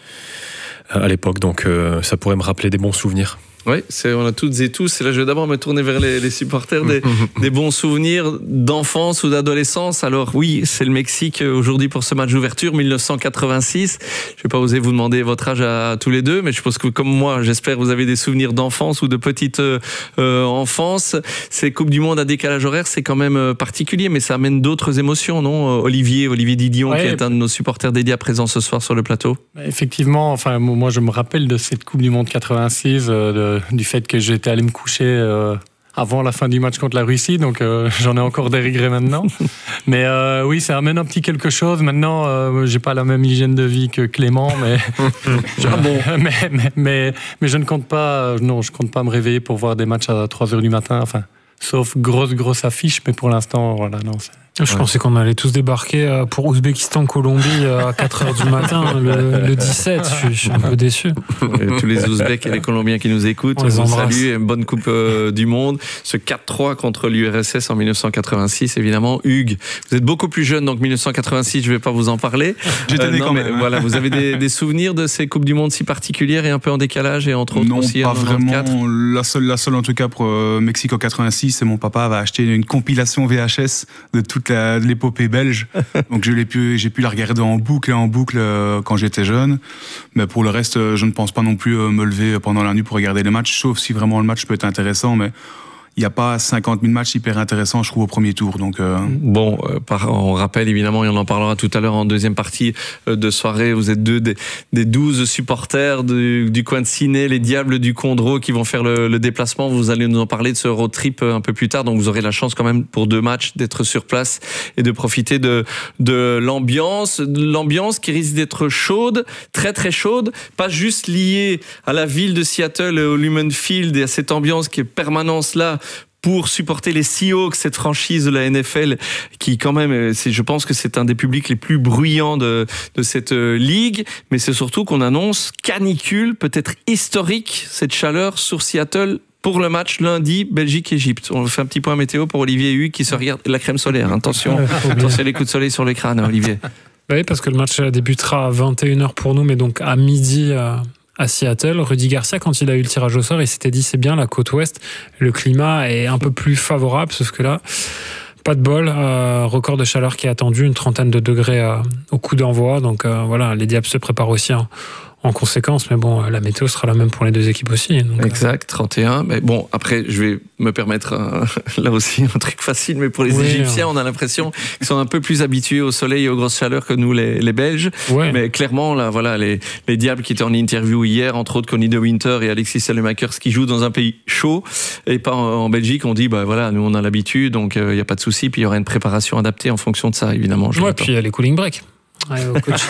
[SPEAKER 4] à l'époque. Donc ça pourrait me rappeler des bons souvenirs.
[SPEAKER 2] Oui, on a toutes et tous. Et là, je vais d'abord me tourner vers les supporters des bons souvenirs d'enfance ou d'adolescence. Alors oui, c'est le Mexique aujourd'hui pour ce match d'ouverture, 1986. Je vais pas oser vous demander votre âge à tous les deux, mais je pense que comme moi, j'espère que vous avez des souvenirs d'enfance ou de petite enfance. Ces Coupes du Monde à décalage horaire, c'est quand même particulier, mais ça amène d'autres émotions, non? Olivier Didion, qui est un de nos supporters dédiés à présent ce soir sur le plateau.
[SPEAKER 1] Effectivement, enfin moi je me rappelle de cette Coupe du Monde 86, du fait que j'étais allé me coucher avant la fin du match contre la Russie, donc j'en ai encore des regrets maintenant. Mais oui, ça amène un petit quelque chose. Maintenant, j'ai pas la même hygiène de vie que Clément, mais mais je ne compte pas. Non, je compte pas me réveiller pour voir des matchs à 3h du matin. Enfin, sauf grosse affiche, mais pour l'instant, voilà, non.
[SPEAKER 14] Je pensais qu'on allait tous débarquer pour Ouzbékistan-Colombie à 4h du matin, le 17. Je suis un peu déçu.
[SPEAKER 2] Tous les Ouzbeks et les Colombiens qui nous écoutent, on vous salue. Et une bonne Coupe du Monde. Ce 4-3 contre l'URSS en 1986, évidemment. Hugues, vous êtes beaucoup plus jeune, donc 1986, je ne vais pas vous en parler.
[SPEAKER 3] J'étais né quand même.
[SPEAKER 2] Voilà, vous avez des souvenirs de ces Coupes du Monde si particulières et un peu en décalage, et entre autres aussi
[SPEAKER 3] pas
[SPEAKER 2] en 94.
[SPEAKER 3] Vraiment. La seule en tout cas pour Mexique en 86, c'est mon papa avait acheté une compilation VHS de toute l'épopée belge. Donc j'ai pu la regarder en boucle quand j'étais jeune. Mais pour le reste, je ne pense pas non plus me lever pendant la nuit pour regarder les matchs, sauf si vraiment le match peut être intéressant. Mais il n'y a pas 50 000 matchs hyper intéressants, je trouve, au premier tour. Donc,
[SPEAKER 2] Bon, on rappelle évidemment, et on en parlera tout à l'heure en deuxième partie de soirée, vous êtes deux des 12 supporters du coin de Ciné, les Diables du Condro, qui vont faire le déplacement. Vous allez nous en parler de ce road trip un peu plus tard, donc vous aurez la chance quand même pour 2 matchs d'être sur place et de profiter de l'ambiance qui risque d'être chaude, très très chaude, pas juste liée à la ville de Seattle, au Lumen Field et à cette ambiance qui est permanente là, pour supporter les Seahawks, cette franchise de la NFL qui quand même, je pense que c'est un des publics les plus bruyants de cette ligue, mais c'est surtout qu'on annonce canicule, peut-être historique, cette chaleur sur Seattle pour le match lundi Belgique-Égypte. On fait un petit point météo pour Olivier Hugues qui se regarde la crème solaire. Attention les coups de soleil sur les crânes, Olivier.
[SPEAKER 14] Oui, parce que le match débutera à 21h pour nous, mais donc à midi à Seattle. Rudy Garcia, quand il a eu le tirage au sort, il s'était dit c'est bien, la côte ouest, le climat est un peu plus favorable, sauf que là, pas de bol, record de chaleur qui est attendu, une 30aine de degrés au coup d'envoi, donc voilà, les Diables se préparent aussi en conséquence, mais bon, la météo sera la même pour les 2 équipes aussi. Donc,
[SPEAKER 2] exact, 31. Mais bon, après, je vais me permettre là aussi un truc facile, mais pour les Égyptiens, on a l'impression qu'ils sont un peu plus habitués au soleil et aux grosses chaleurs que nous, les Belges. Ouais. Mais clairement, là, voilà, les Diables qui étaient en interview hier, entre autres Connie de Winter et Alexis Sellemakers, qui jouent dans un pays chaud et pas en Belgique, on dit, bah voilà, nous on a l'habitude, donc il n'y a pas de souci, puis il y aura une préparation adaptée en fonction de ça, évidemment.
[SPEAKER 14] Ouais, puis il y a les cooling breaks. Ouais,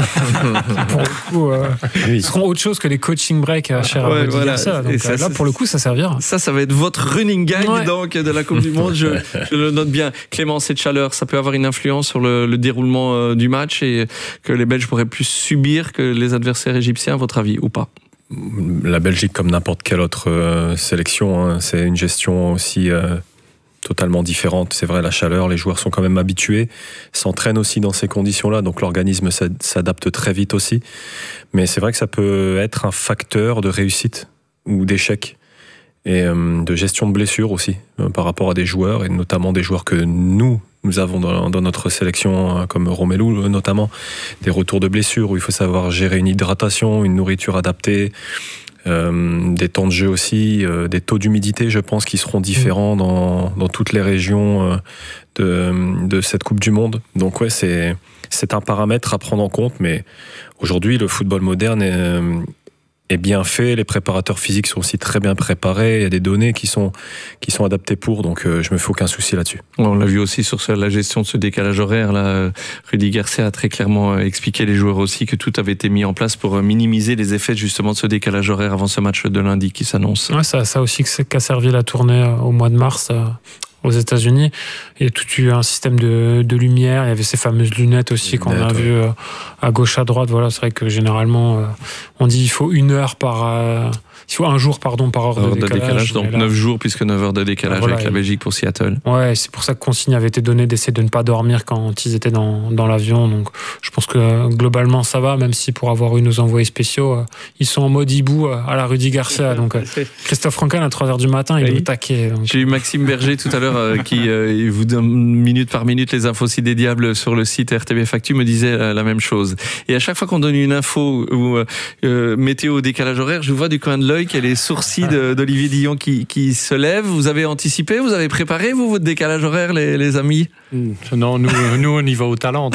[SPEAKER 14] pour le coup, ils seront autre chose que les coaching breaks chez Rudy Garcia. Donc là, pour le coup, ça servira.
[SPEAKER 2] Ça va être votre running gag donc de la Coupe du Monde. Je le note bien. Clément, cette chaleur, ça peut avoir une influence sur le déroulement du match et que les Belges pourraient plus subir que les adversaires égyptiens, à votre avis, ou pas?
[SPEAKER 4] La Belgique, comme n'importe quelle autre sélection, c'est une gestion aussi totalement différente. C'est vrai, la chaleur, les joueurs sont quand même habitués, s'entraînent aussi dans ces conditions-là, donc l'organisme s'adapte très vite aussi. Mais c'est vrai que ça peut être un facteur de réussite ou d'échec et de gestion de blessures aussi par rapport à des joueurs, et notamment des joueurs que nous avons dans notre sélection, comme Romelu notamment, des retours de blessures où il faut savoir gérer une hydratation, une nourriture adaptée, des temps de jeu aussi, des taux d'humidité, je pense, qui seront différents dans toutes les régions de cette Coupe du Monde. Donc ouais, c'est un paramètre à prendre en compte, mais aujourd'hui, le football moderne est bien fait, les préparateurs physiques sont aussi très bien préparés, il y a des données qui sont adaptées pour, donc je me fais aucun souci là-dessus.
[SPEAKER 2] On l'a vu aussi sur la gestion de ce décalage horaire, là, Rudy Garcia a très clairement expliqué, les joueurs aussi, que tout avait été mis en place pour minimiser les effets justement de ce décalage horaire avant ce match de lundi qui s'annonce.
[SPEAKER 14] Ouais, ça aussi qu'a servi la tournée au mois de mars aux États-Unis. Il y a tout eu un système de lumière, il y avait ces fameuses lunettes aussi qu'on a vues à gauche, à droite. Voilà, c'est vrai que généralement on dit il faut 1 heure il faut 1 jour par heure de décalage.
[SPEAKER 2] Donc là, 9 jours puisque 9 heures de décalage avec la Belgique pour Seattle.
[SPEAKER 14] Ouais, c'est pour ça que consigne avait été donnée d'essayer de ne pas dormir quand ils étaient dans l'avion. Donc je pense que globalement ça va, même si pour avoir eu nos envoyés spéciaux, ils sont en mode hibou à la Rudy Garcia. Donc Christophe Franken à 3h du matin, il est au taquet.
[SPEAKER 2] J'ai eu Maxime Berger tout à l'heure qui vous donne minute par minute les infos aussi des Diables sur le site RTBF Actu, me disait la même chose. Et à chaque fois qu'on donne une info ou météo décalage horaire, je vois du coin de l'œil qu'il y a les sourcils d'Olivier Dillon qui se lèvent. Vous avez anticipé, vous avez préparé votre décalage horaire, les amis?
[SPEAKER 1] Non, nous on y va au talent.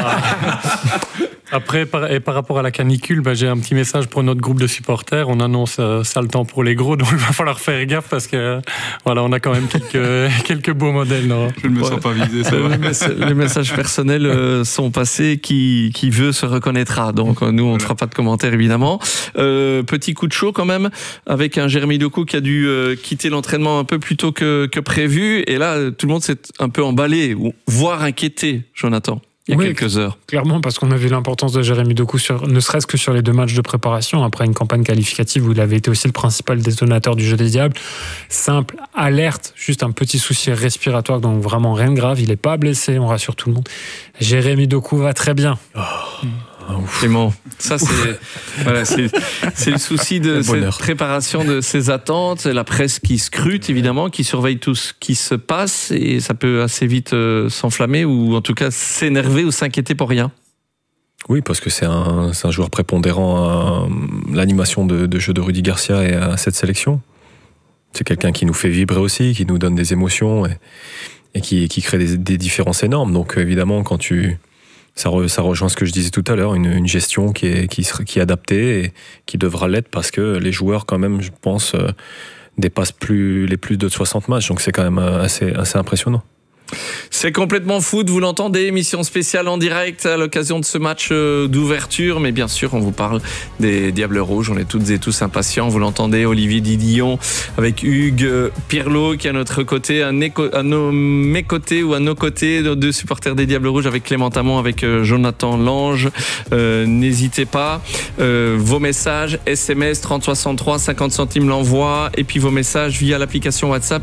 [SPEAKER 1] Après, par rapport à la canicule, j'ai un petit message pour notre groupe de supporters. On annonce sale temps pour les gros, donc il va falloir faire gaffe parce que voilà, on a quand même quelques beaux modèles. Non,
[SPEAKER 3] je ne me sens pas visé.
[SPEAKER 2] Les messages personnels sont passés. Qui veut se reconnaîtra. Donc nous, on ne fera pas de commentaires évidemment. Petit coup de chaud quand même avec un Jérémy Doku qui a dû quitter l'entraînement un peu plus tôt que prévu. Et là, tout le monde s'est un peu emballé, voire inquiété, Jonathan. Il y a quelques heures.
[SPEAKER 14] Clairement, parce qu'on a vu l'importance de Jérémy Doku, ne serait-ce que sur les 2 matchs de préparation, après une campagne qualificative où il avait été aussi le principal détonateur du jeu des Diables. Simple, alerte, juste un petit souci respiratoire, donc vraiment rien de grave. Il n'est pas blessé, on rassure tout le monde. Jérémy Doku va très bien.
[SPEAKER 2] Clément, ça c'est le souci de cette préparation, de ces attentes, la presse qui scrute évidemment, qui surveille tout ce qui se passe, et ça peut assez vite s'enflammer ou en tout cas s'énerver ou s'inquiéter pour rien.
[SPEAKER 4] Oui, parce que c'est un joueur prépondérant à l'animation de jeu de Rudy Garcia et à cette sélection. c'est quelqu'un qui nous fait vibrer aussi, qui nous donne des émotions et qui crée des différences énormes. Donc évidemment, ça rejoint ce que je disais tout à l'heure, une gestion qui est adaptée et qui devra l'être parce que les joueurs quand même, je pense, dépassent les plus de 60 matchs. Donc c'est quand même assez impressionnant.
[SPEAKER 2] C'est complètement foot, vous l'entendez, émission spéciale en direct à l'occasion de ce match d'ouverture, mais bien sûr on vous parle des Diables Rouges, on est toutes et tous impatients, vous l'entendez, Olivier Didillon avec Hugues Pirlo qui est à notre côté, à mes côtés ou à nos côtés, deux supporters des Diables Rouges avec Clément Amont, avec Jonathan Lange. N'hésitez pas, vos messages, SMS 3063, 50 centimes l'envoi, et puis vos messages via l'application WhatsApp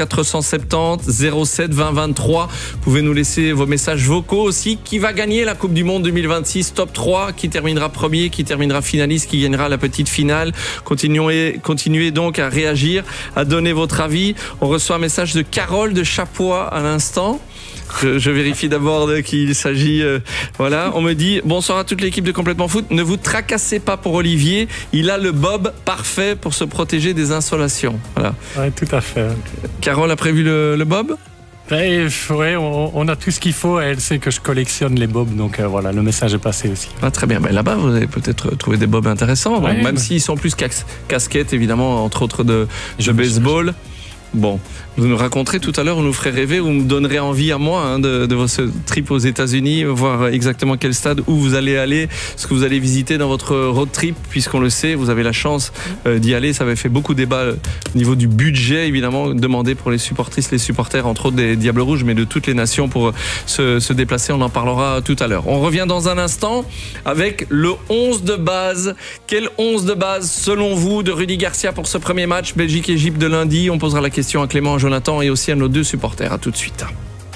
[SPEAKER 2] 0470 07 20 23. Vous pouvez nous laisser vos messages vocaux aussi. Qui va gagner la Coupe du Monde 2026 top 3, qui terminera premier, qui terminera finaliste, qui gagnera la petite finale. Continuez donc à réagir, à donner votre avis. On reçoit un message de Carole de Chapois à l'instant. Je vérifie d'abord de qui il s'agit. Voilà, on me dit bonsoir à toute l'équipe de Complètement Foot. Ne vous tracassez pas pour Olivier. Il a le bob parfait pour se protéger des insolations. Voilà.
[SPEAKER 1] Ouais, tout à fait.
[SPEAKER 2] Carole a prévu le bob?
[SPEAKER 1] Ouais, on a tout ce qu'il faut. Elle sait que je collectionne les bobs, donc voilà, le message est passé aussi.
[SPEAKER 2] Ah, très bien. Ben, là-bas, vous avez peut-être trouvé des bobs intéressants, ouais, même s'ils sont plus casquettes, évidemment, entre autres de baseball. Bon, vous nous raconterez tout à l'heure, vous nous ferez rêver, vous me donnerez envie à moi de votre trip aux États-Unis, voir exactement quel stade, où vous allez aller, ce que vous allez visiter dans votre road trip, puisqu'on le sait, vous avez la chance d'y aller. Ça avait fait beaucoup de débat au niveau du budget, évidemment, demandé pour les supportrices, les supporters, entre autres des Diables Rouges, mais de toutes les nations pour se déplacer. On en parlera tout à l'heure. On revient dans un instant avec le 11 de base. Quel 11 de base, selon vous, de Rudy Garcia pour ce premier match Belgique-Égypte de lundi? On posera la question à Clément, à Jonathan et aussi à nos deux supporters. À tout de suite.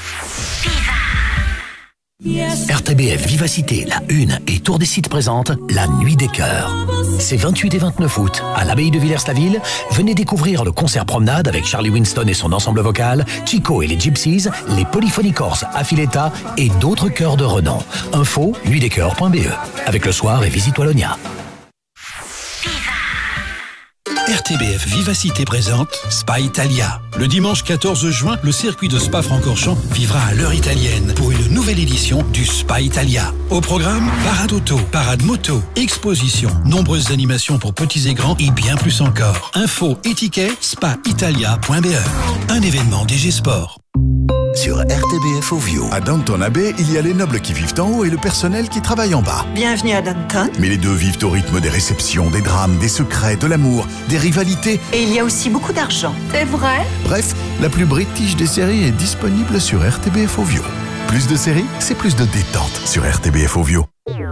[SPEAKER 18] RTBF Vivacité, la Une et Tour des Sites présente la Nuit des Cœurs. C'est 28 et 29 août à l'abbaye de Villers-la-Ville. Venez découvrir le concert promenade avec Charlie Winston et son ensemble vocal, Chico et les Gypsies, les Polyphonies Corses Affiletta et d'autres chœurs de renom. Info nuitdescoeurs.be. Avec le soir et Visite Wallonia.
[SPEAKER 19] RTBF Vivacité présente Spa Italia. Le dimanche 14 juin, le circuit de Spa-Francorchamps vivra à l'heure italienne pour une nouvelle édition du Spa Italia. Au programme, parade auto, parade moto, exposition, nombreuses animations pour petits et grands et bien plus encore. Info et tickets, spaitalia.be. Un événement DG Sport.
[SPEAKER 10] Sur RTBF Ovio. À Downton Abbey, il y a les nobles qui vivent en haut et le personnel qui travaille en bas.
[SPEAKER 20] Bienvenue à Downton.
[SPEAKER 10] Mais les deux vivent au rythme des réceptions, des drames, des secrets, de l'amour, des rivalités.
[SPEAKER 20] Et il y a aussi beaucoup d'argent. C'est vrai?
[SPEAKER 10] Bref, la plus british des séries est disponible sur RTBF Ovio. Plus de séries, c'est plus de détente sur RTBF Ovio.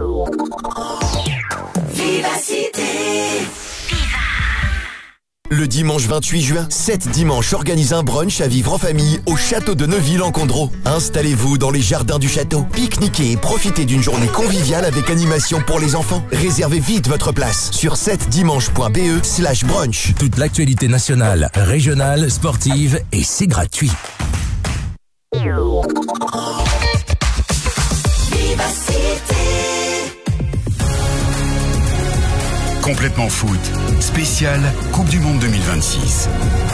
[SPEAKER 21] Vivacité. Le dimanche 28 juin, 7 dimanches organise un brunch à vivre en famille au château de Neuville en Condro. Installez-vous dans les jardins du château, pique-niquez et profitez d'une journée conviviale avec animation pour les enfants. Réservez vite votre place sur 7dimanche.be/brunch.
[SPEAKER 22] Toute l'actualité nationale, régionale, sportive et c'est gratuit.
[SPEAKER 5] Complètement Foot, spécial Coupe du Monde 2026.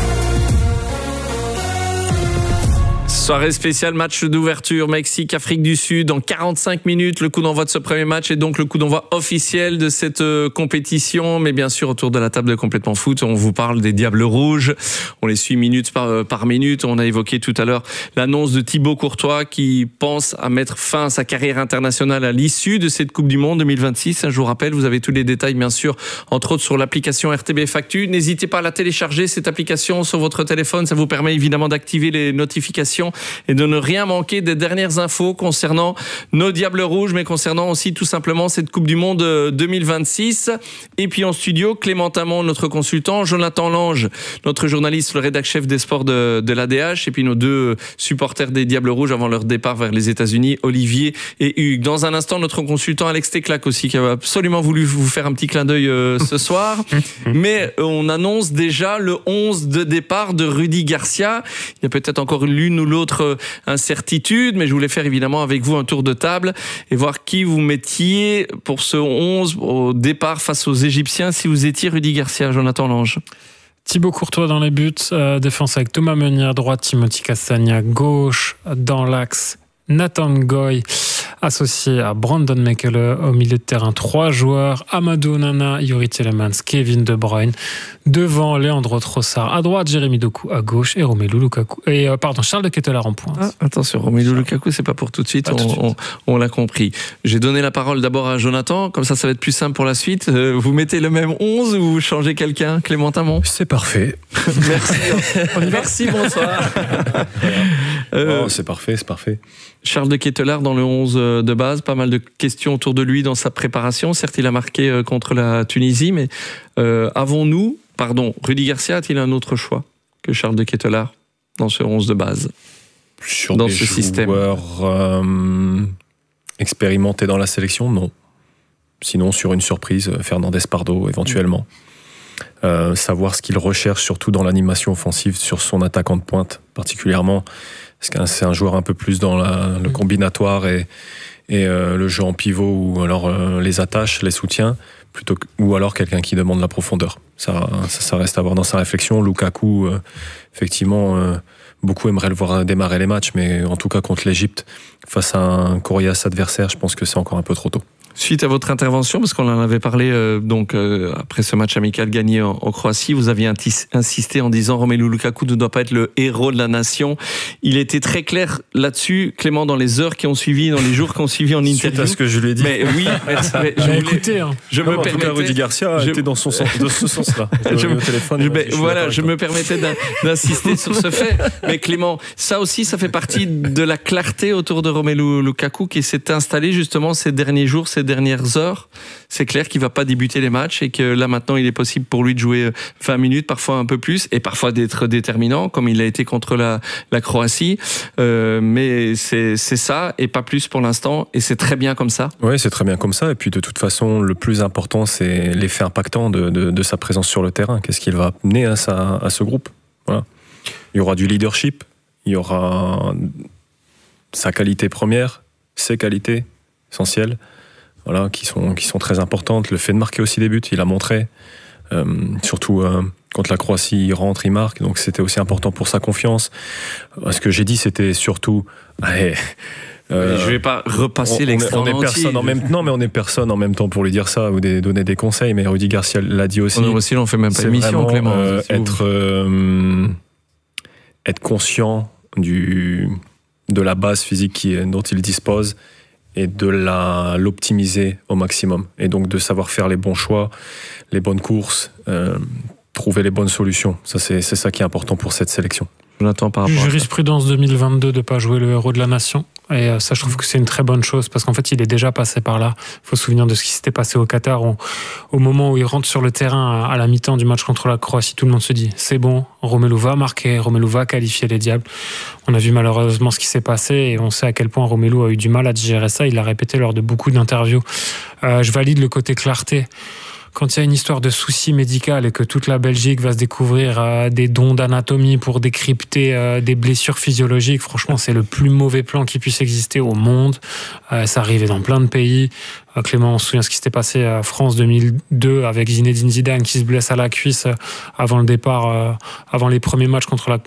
[SPEAKER 2] Soirée spéciale, match d'ouverture, Mexique, Afrique du Sud, en 45 minutes, le coup d'envoi de ce premier match et donc le coup d'envoi officiel de cette compétition. Mais bien sûr, autour de la table de Complètement Foot, on vous parle des Diables Rouges. On les suit minute par minute. On a évoqué tout à l'heure l'annonce de Thibaut Courtois qui pense à mettre fin à sa carrière internationale à l'issue de cette Coupe du Monde 2026. Je vous rappelle, vous avez tous les détails, bien sûr, entre autres sur l'application RTBF Actu. N'hésitez pas à la télécharger, cette application, sur votre téléphone. Ça vous permet évidemment d'activer les notifications et de ne rien manquer des dernières infos concernant nos Diables Rouges, mais concernant aussi tout simplement cette Coupe du Monde 2026. Et puis en studio, Clément Amont, notre consultant, Jonathan Lange, notre journaliste, le rédac-chef des sports de l'ADH, et puis nos deux supporters des Diables Rouges avant leur départ vers les États-Unis, Olivier et Hugues. Dans un instant, notre consultant Alex Teclac aussi, qui a absolument voulu vous faire un petit clin d'œil ce soir. Mais on annonce déjà le 11 de départ de Rudy Garcia. Il y a peut-être encore l'une ou l'autre incertitude, mais je voulais faire évidemment avec vous un tour de table et voir qui vous mettiez pour ce 11 au départ face aux Égyptiens si vous étiez Rudy Garcia. Jonathan Lange.
[SPEAKER 14] Thibaut Courtois dans les buts, défense avec Thomas Meunier à droite, Timothy Castagne à gauche, dans l'axe Nathan Goy associé à Brandon Mekele, au milieu de terrain 3 joueurs, Amadou Onana, Youri Tielemans, Kevin De Bruyne, devant Leandro Trossard, à droite Jérémy Doku, à gauche et Romelu Lukaku, Charles de Ketelaere en pointe.
[SPEAKER 2] Attention, Romelu Lukaku, c'est pas pour tout de suite, on l'a compris. J'ai donné la parole d'abord à Jonathan, comme ça va être plus simple pour la suite. Vous mettez le même 11 ou vous changez quelqu'un, Clément Tamon?
[SPEAKER 4] C'est parfait.
[SPEAKER 2] Merci. Merci, bonsoir.
[SPEAKER 4] C'est parfait.
[SPEAKER 2] Charles de Ketelaere dans le 11 de base, pas mal de questions autour de lui dans sa préparation. Certes, il a marqué contre la Tunisie, mais Rudy Garcia a-t-il un autre choix que Charles de Ketelaere dans ce 11 de base?
[SPEAKER 4] Sur dans ce système. Joueurs expérimentés dans la sélection, non. Sinon, sur une surprise, Fernandez Pardo éventuellement. Savoir ce qu'il recherche, surtout dans l'animation offensive, sur son attaquant de pointe particulièrement. Parce que c'est un joueur un peu plus dans le combinatoire et le jeu en pivot, ou alors les attaches, les soutiens, ou alors quelqu'un qui demande la profondeur. Ça reste à voir dans sa réflexion. Lukaku, effectivement, beaucoup aimeraient le voir démarrer les matchs, mais en tout cas contre l'Égypte, face à un coriace adversaire, je pense que c'est encore un peu trop tôt.
[SPEAKER 2] Suite à votre intervention, parce qu'on en avait parlé après ce match amical gagné en Croatie, vous aviez insisté en disant Romelu Lukaku ne doit pas être le héros de la nation. Il était très clair là-dessus, Clément, dans les heures qui ont suivi, dans les jours qui ont suivi en interview.
[SPEAKER 4] Suite à ce que je lui ai dit.
[SPEAKER 2] Mais oui,
[SPEAKER 4] je me permettais. Rudy Garcia était dans ce sens-là.
[SPEAKER 2] Je me permettais d'insister sur ce fait. Mais Clément, ça aussi, ça fait partie de la clarté autour de Romelu Lukaku qui s'est installé justement ces derniers jours, ces dernières heures. C'est clair qu'il va pas débuter les matchs et que là maintenant il est possible pour lui de jouer 20 minutes, parfois un peu plus, et parfois d'être déterminant comme il a été contre la Croatie. Mais c'est ça et pas plus pour l'instant, et c'est très bien comme ça.
[SPEAKER 4] Oui, c'est très bien comme ça. Et puis de toute façon, le plus important, c'est l'effet impactant de sa présence sur le terrain. Qu'est-ce qu'il va amener à ce groupe? Voilà. Il y aura du leadership, il y aura sa qualité première, ses qualités essentielles. Voilà, qui sont très importantes. Le fait de marquer aussi des buts, il a montré. Surtout contre la Croatie, il rentre, il marque. Donc c'était aussi important pour sa confiance. Ce que j'ai dit, c'était surtout...
[SPEAKER 2] je vais pas repasser l'extra
[SPEAKER 4] on est personne en même temps, mais on est personne en même temps pour lui dire ça ou donner des conseils. Mais Rudy Garcia l'a dit aussi.
[SPEAKER 2] On fait même pas émission, Clément.
[SPEAKER 4] Être conscient de la base physique dont il dispose, et de l'optimiser au maximum. Et donc de savoir faire les bons choix, les bonnes courses, trouver les bonnes solutions. Ça, c'est ça qui est important pour cette sélection.
[SPEAKER 2] Jonathan, par rapport
[SPEAKER 14] jurisprudence 2022 de ne pas jouer le héros de la nation. Et ça, je trouve que c'est une très bonne chose, parce qu'en fait, il est déjà passé par là. Il faut se souvenir de ce qui s'était passé au Qatar, au moment où il rentre sur le terrain à la mi-temps du match contre la Croatie, tout le monde se dit, c'est bon, Romelu va marquer, Romelu va qualifier les Diables. On a vu malheureusement ce qui s'est passé, et on sait à quel point Romelu a eu du mal à digérer ça. Il l'a répété lors de beaucoup d'interviews. Je valide le côté clarté. Quand il y a une histoire de souci médical et que toute la Belgique va se découvrir des dons d'anatomie pour décrypter des blessures physiologiques, franchement, c'est le plus mauvais plan qui puisse exister au monde. Ça arrivait dans plein de pays. Clément, on se souvient ce qui s'était passé à France 2002 avec Zinedine Zidane qui se blesse à la cuisse avant le départ, avant les premiers matchs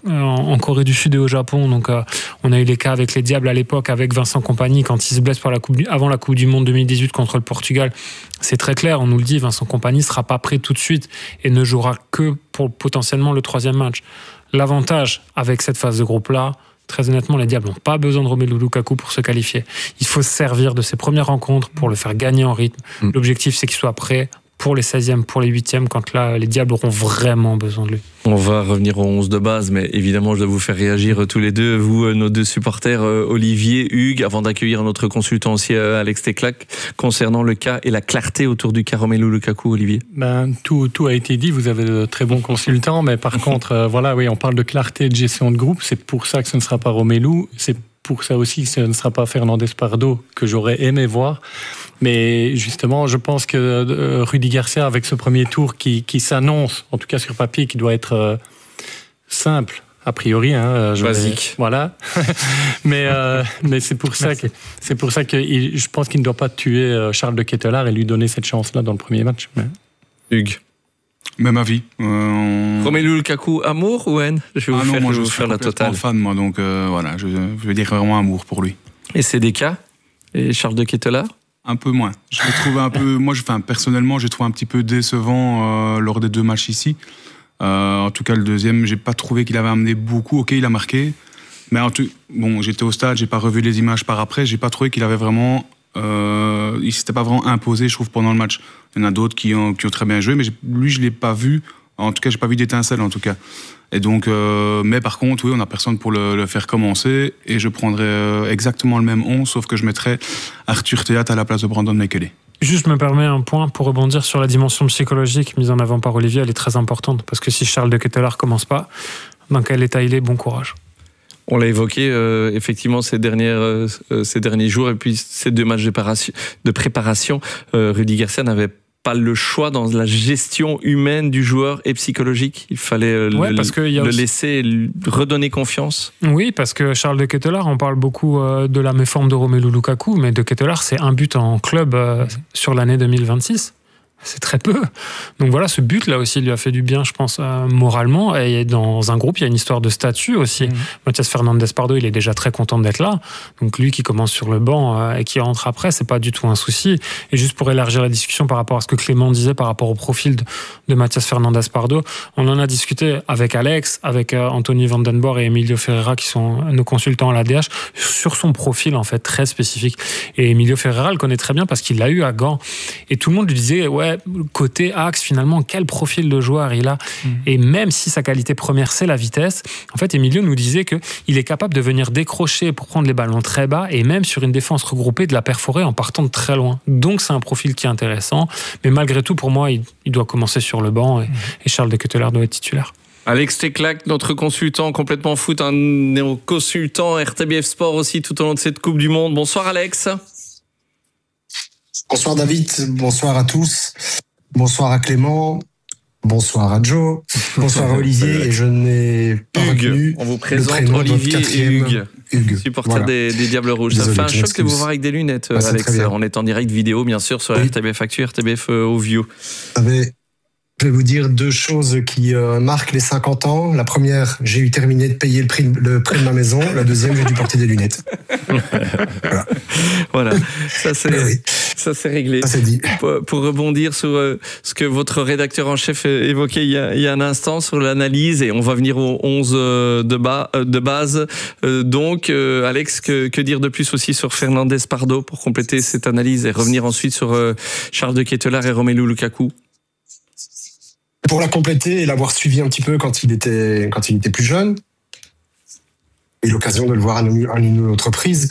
[SPEAKER 14] en Corée du Sud et au Japon. Donc, on a eu les cas avec les Diables à l'époque, avec Vincent Kompany, quand il se blesse avant la Coupe du Monde 2018 contre le Portugal. C'est très clair, on nous le dit, Vincent Kompany ne sera pas prêt tout de suite et ne jouera que pour potentiellement le 3e match. L'avantage avec cette phase de groupe-là, très honnêtement, les Diables n'ont pas besoin de Romelu Lukaku pour se qualifier. Il faut se servir de ces premières rencontres pour le faire gagner en rythme. L'objectif, c'est qu'il soit prêt pour les 16e, pour les 8e, quand là, les Diables auront vraiment besoin de lui.
[SPEAKER 2] On va revenir au 11 de base, mais évidemment, je dois vous faire réagir tous les deux, vous, nos deux supporters, Olivier, Hugues, avant d'accueillir notre consultant aussi, Alex Teclac, concernant le cas et la clarté autour du cas Romelu Lukaku, Olivier.
[SPEAKER 1] Tout a été dit, vous avez de très bons consultants, mais par contre, on parle de clarté et de gestion de groupe, c'est pour ça que ce ne sera pas Romelu, c'est pour ça aussi que ce ne sera pas Fernandez Pardo, que j'aurais aimé voir. Mais justement, je pense que Rudy Garcia, avec ce premier tour qui s'annonce, en tout cas sur papier, qui doit être simple, a priori.
[SPEAKER 2] Basique.
[SPEAKER 1] Voilà. mais c'est pour ça que je pense qu'il ne doit pas tuer Charles de Ketelaere et lui donner cette chance-là dans le premier match.
[SPEAKER 2] Hugues.
[SPEAKER 3] Même avis.
[SPEAKER 2] Romelu Lukaku, amour ou haine? Je vais vous faire la totale.
[SPEAKER 3] Je suis fan, moi, donc voilà, je veux dire vraiment amour pour lui.
[SPEAKER 2] Et CDK et Charles de Ketelaar?
[SPEAKER 3] Un peu moins. Je l'ai trouvé un peu. Moi, personnellement, j'ai trouvé un petit peu décevant lors des 2 matchs ici. En tout cas, le deuxième, j'ai pas trouvé qu'il avait amené beaucoup. Ok, il a marqué, mais j'étais au stade, j'ai pas revu les images par après. J'ai pas trouvé qu'il avait vraiment. Il s'était pas vraiment imposé, je trouve, pendant le match. Il y en a d'autres qui ont très bien joué, mais lui, je l'ai pas vu. En tout cas, j'ai pas vu d'étincelle, en tout cas. Et donc, mais par contre, oui, on a personne pour le faire commencer. Et je prendrais exactement le même 11, sauf que je mettrais Arthur Théat à la place de Brandon Mekele.
[SPEAKER 14] Juste me permets un point pour rebondir sur la dimension psychologique mise en avant par Olivier, elle est très importante. Parce que si Charles de Ketelaar commence pas, dans quel état il est, bon courage.
[SPEAKER 2] On l'a évoqué effectivement ces derniers jours et puis ces 2 matchs de préparation. Rudy Garcia n'avait pas le choix dans la gestion humaine du joueur et psychologique. Il fallait le laisser redonner confiance.
[SPEAKER 14] Oui, parce que Charles de Ketelaar, on parle beaucoup de la méforme de Romelu Lukaku, mais de Ketelaar, c'est un but en club sur l'année 2026. C'est très peu. Donc voilà, ce but-là aussi lui a fait du bien, je pense, moralement. Et dans un groupe, il y a une histoire de statut aussi. Mathias Fernandes-Pardo, il est déjà très content d'être là. Donc lui qui commence sur le banc et qui rentre après, c'est pas du tout un souci. Et juste pour élargir la discussion par rapport à ce que Clément disait par rapport au profil de Mathias Fernandes-Pardo, on en a discuté avec Alex, avec Anthony Vandenborg et Emilio Ferreira qui sont nos consultants à l'ADH sur son profil en fait très spécifique. Et Emilio Ferreira le connaît très bien parce qu'il l'a eu à Gand. Et tout le monde lui disait côté axe, finalement, quel profil de joueur il a. Et même si sa qualité première, c'est la vitesse, en fait, Emilio nous disait qu'il est capable de venir décrocher pour prendre les ballons très bas et même sur une défense regroupée de la perforer en partant de très loin. Donc, c'est un profil qui est intéressant. Mais malgré tout, pour moi, il doit commencer sur le banc et Charles de Ketelaar doit être titulaire.
[SPEAKER 2] Alex Teclac, notre consultant complètement foot, un néo-consultant RTBF Sport aussi tout au long de cette Coupe du Monde. Bonsoir Alex.
[SPEAKER 7] Bonsoir David, bonsoir à tous, bonsoir à Clément, bonsoir à Joe, bonsoir à Olivier, et je n'ai pas retenu
[SPEAKER 2] on vous présente Olivier et Hugues, supporter des Diables Rouges. Désolé, ça fait un choc de vous voir avec des lunettes, Alex. On est en direct vidéo, bien sûr, sur RTBF Actu, RTBF Ovio.
[SPEAKER 7] Je vais vous dire 2 choses qui marquent les 50 ans. La première, j'ai eu terminé de payer le prix de ma maison. La deuxième, j'ai dû porter des lunettes.
[SPEAKER 2] Voilà. Ça c'est réglé. Ça, c'est dit. Pour rebondir sur ce que votre rédacteur en chef évoquait il y a un instant sur l'analyse, et on va venir au 11 de base. Donc, Alex, que dire de plus aussi sur Fernandes-Pardo pour compléter cette analyse et revenir ensuite sur Charles de Ketelaar et Romelu Lukaku?
[SPEAKER 7] Pour la compléter et l'avoir suivi un petit peu quand il était plus jeune, et l'occasion de le voir à une autre reprise.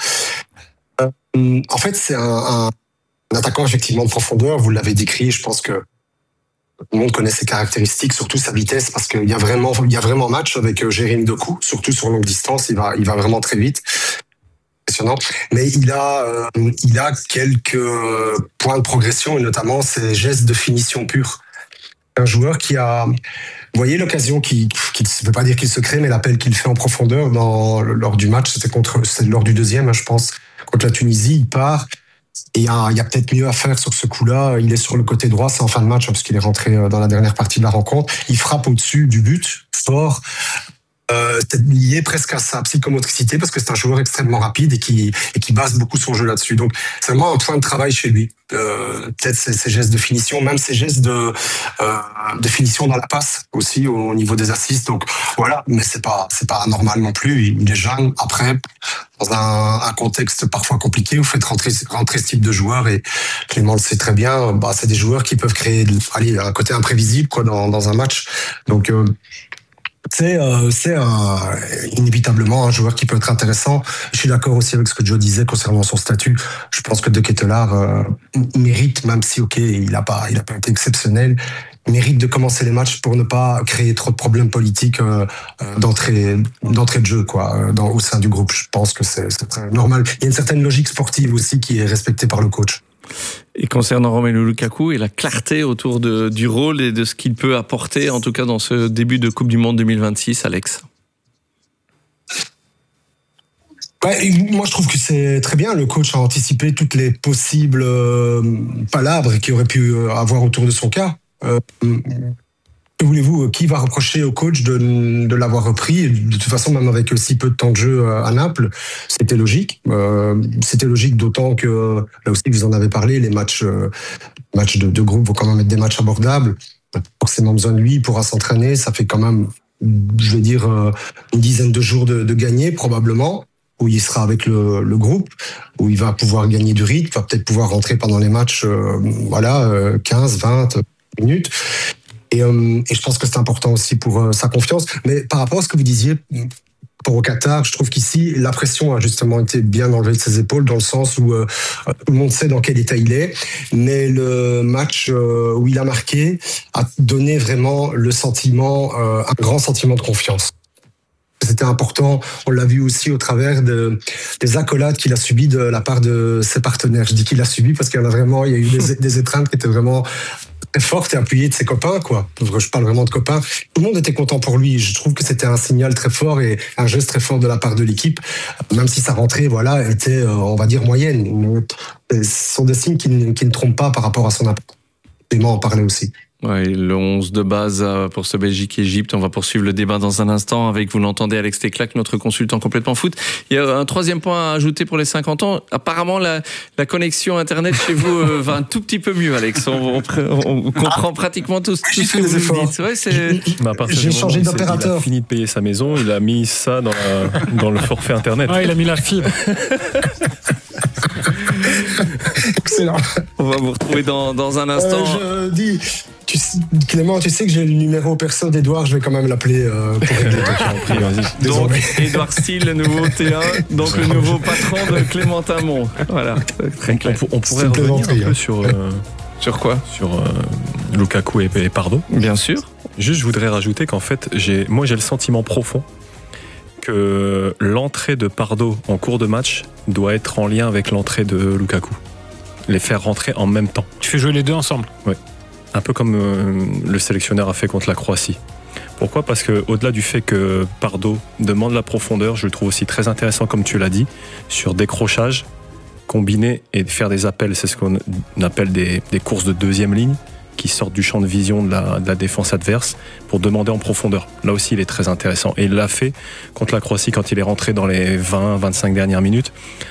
[SPEAKER 7] En fait, c'est un attaquant effectivement de profondeur. Vous l'avez décrit. Je pense que tout le monde connaît ses caractéristiques, surtout sa vitesse, parce qu'il y a vraiment match avec Jérémy Doku, surtout sur longue distance. Il va vraiment très vite. Impressionnant. Mais il a quelques points de progression, et notamment ses gestes de finition pure. Un joueur qui a, vous voyez l'occasion qui ne veut pas dire qu'il se crée, mais l'appel qu'il fait en profondeur lors du match, c'est lors du deuxième, je pense, contre la Tunisie, il part, et il y a peut-être mieux à faire sur ce coup-là. Il est sur le côté droit, c'est en fin de match, parce qu'il est rentré dans la dernière partie de la rencontre. Il frappe au-dessus du but, fort. C'est lié presque à sa psychomotricité, parce que c'est un joueur extrêmement rapide et qui base beaucoup son jeu là-dessus. Donc c'est vraiment un point de travail chez lui. Peut-être ses gestes de finition, même ses gestes de finition dans la passe aussi au niveau des assists. Donc voilà, mais c'est pas anormal non plus. Il est jeune. Après, dans un contexte parfois compliqué, vous faites rentrer ce type de joueurs, et Clément le sait très bien. C'est des joueurs qui peuvent créer un côté imprévisible dans un match. Donc c'est inévitablement un joueur qui peut être intéressant. Je suis d'accord aussi avec ce que Joe disait concernant son statut. Je pense que De Ketelaar mérite, même si il n'a pas été exceptionnel, il mérite de commencer les matchs pour ne pas créer trop de problèmes politiques d'entrée de jeu au sein du groupe. Je pense que c'est normal. Il y a une certaine logique sportive aussi qui est respectée par le coach.
[SPEAKER 2] Et concernant Romelu Lukaku et la clarté autour du rôle et de ce qu'il peut apporter, en tout cas dans ce début de Coupe du Monde 2026, Alex?
[SPEAKER 7] Moi, je trouve que c'est très bien. Le coach a anticipé toutes les possibles palabres qu'il aurait pu avoir autour de son cas. Que voulez-vous, qui va reprocher au coach de l'avoir repris? Et de toute façon, même avec si peu de temps de jeu à Naples, c'était logique. C'était logique, d'autant que, là aussi, vous en avez parlé, les matchs de groupe vont quand même être des matchs abordables. Pas forcément besoin de lui, il pourra s'entraîner. Ça fait quand même, je vais dire, une dizaine de jours de gagner, probablement, où il sera avec le groupe, où il va pouvoir gagner du rythme, va peut-être pouvoir rentrer pendant les matchs, 15, 20 minutes. Et je pense que c'est important aussi pour sa confiance. Mais par rapport à ce que vous disiez, pour au Qatar, je trouve qu'ici, la pression a justement été bien enlevée de ses épaules, dans le sens où tout le monde sait dans quel état il est. Mais le match où il a marqué a donné vraiment le sentiment, un grand sentiment de confiance. C'était important, on l'a vu aussi au travers des accolades qu'il a subies de la part de ses partenaires. Je dis qu'il a subi parce qu'il y a eu des étreintes qui étaient vraiment très fortes et appuyées de ses copains, quoi. Je parle vraiment de copains. Tout le monde était content pour lui. Je trouve que c'était un signal très fort et un geste très fort de la part de l'équipe, même si sa rentrée, était, on va dire, moyenne. Ce sont des signes qui ne trompent pas par rapport à son impact. Clément en parlait aussi.
[SPEAKER 2] Ouais, le 11 de base pour ce Belgique-Égypte. On va poursuivre le débat dans un instant avec, vous l'entendez, Alex Teclac, notre consultant complètement foot. Il y a un troisième point à ajouter pour les 50 ans. Apparemment, la connexion Internet chez vous va un tout petit peu mieux, Alex. On comprend pratiquement tout ce que vous dites. Ouais,
[SPEAKER 7] j'ai changé d'opérateur.
[SPEAKER 4] Il a fini de payer sa maison, il a mis ça dans le forfait Internet.
[SPEAKER 14] Ouais, il a mis la fibre.
[SPEAKER 7] Excellent.
[SPEAKER 2] On va vous retrouver dans un instant.
[SPEAKER 7] Clément, tu sais que j'ai le numéro perso d'Edouard, je vais quand même l'appeler pour régler ton
[SPEAKER 2] Donc, Edouard Steele, le nouveau T1, donc le nouveau patron de Clémentin Mont. Voilà, très clair.
[SPEAKER 4] On pourrait revenir un peu sur
[SPEAKER 2] quoi?
[SPEAKER 4] Sur Lukaku et Pardo.
[SPEAKER 2] Bien sûr.
[SPEAKER 4] Juste, je voudrais rajouter qu'en fait, j'ai le sentiment profond que l'entrée de Pardo en cours de match doit être en lien avec l'entrée de Lukaku. Les faire rentrer en même temps.
[SPEAKER 14] Tu fais jouer les deux ensemble?
[SPEAKER 4] Oui. Un peu comme le sélectionneur a fait contre la Croatie. Pourquoi ? Parce qu'au-delà du fait que Pardo demande la profondeur, je le trouve aussi très intéressant, comme tu l'as dit, sur décrochage, combiner et faire des appels. C'est ce qu'on appelle des courses de deuxième ligne, qui sortent du champ de vision de la défense adverse pour demander en profondeur. Là aussi, il est très intéressant. Et il l'a fait contre la Croatie quand il est rentré dans les 20-25 dernières minutes,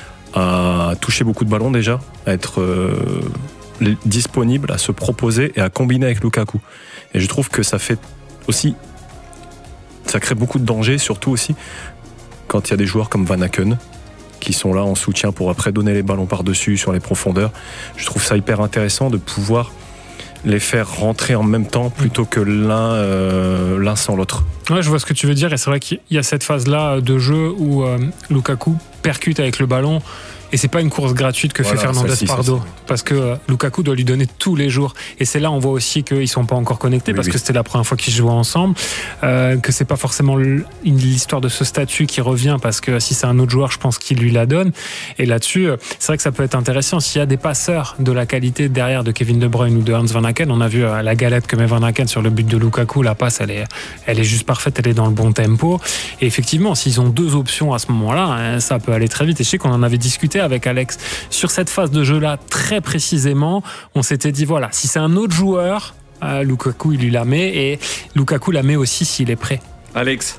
[SPEAKER 4] à toucher beaucoup de ballons déjà, à être disponible, à se proposer et à combiner avec Lukaku. Et je trouve que ça fait aussi, ça crée beaucoup de danger, surtout aussi quand il y a des joueurs comme Van Aken qui sont là en soutien pour après donner les ballons par-dessus sur les profondeurs. Je trouve ça hyper intéressant de pouvoir les faire rentrer en même temps plutôt que l'un sans l'autre.
[SPEAKER 14] Ouais, je vois ce que tu veux dire, et c'est vrai qu'il y a cette phase-là de jeu où Lukaku percute avec le ballon. Et c'est pas une course gratuite que fait Fernandez Pardo, parce que Lukaku doit lui donner tous les jours. Et c'est là on voit aussi qu'ils sont pas encore connectés, parce que c'était la première fois qu'ils jouaient ensemble, que c'est pas forcément l'histoire de ce statut qui revient, parce que si c'est un autre joueur, je pense qu'il lui la donne. Et là-dessus, c'est vrai que ça peut être intéressant s'il y a des passeurs de la qualité derrière de Kevin De Bruyne ou de Hans Van Aken. On a vu la galette que met Van Aken sur le but de Lukaku. La passe, elle est juste parfaite, elle est dans le bon tempo. Et effectivement, s'ils ont deux options à ce moment-là, ça peut aller très vite. Et je sais qu'on en avait discuté avec Alex sur cette phase de jeu-là très précisément. On s'était dit, voilà, si c'est un autre joueur, Lukaku, il lui la met, et Lukaku la met aussi s'il est prêt.
[SPEAKER 2] Alex?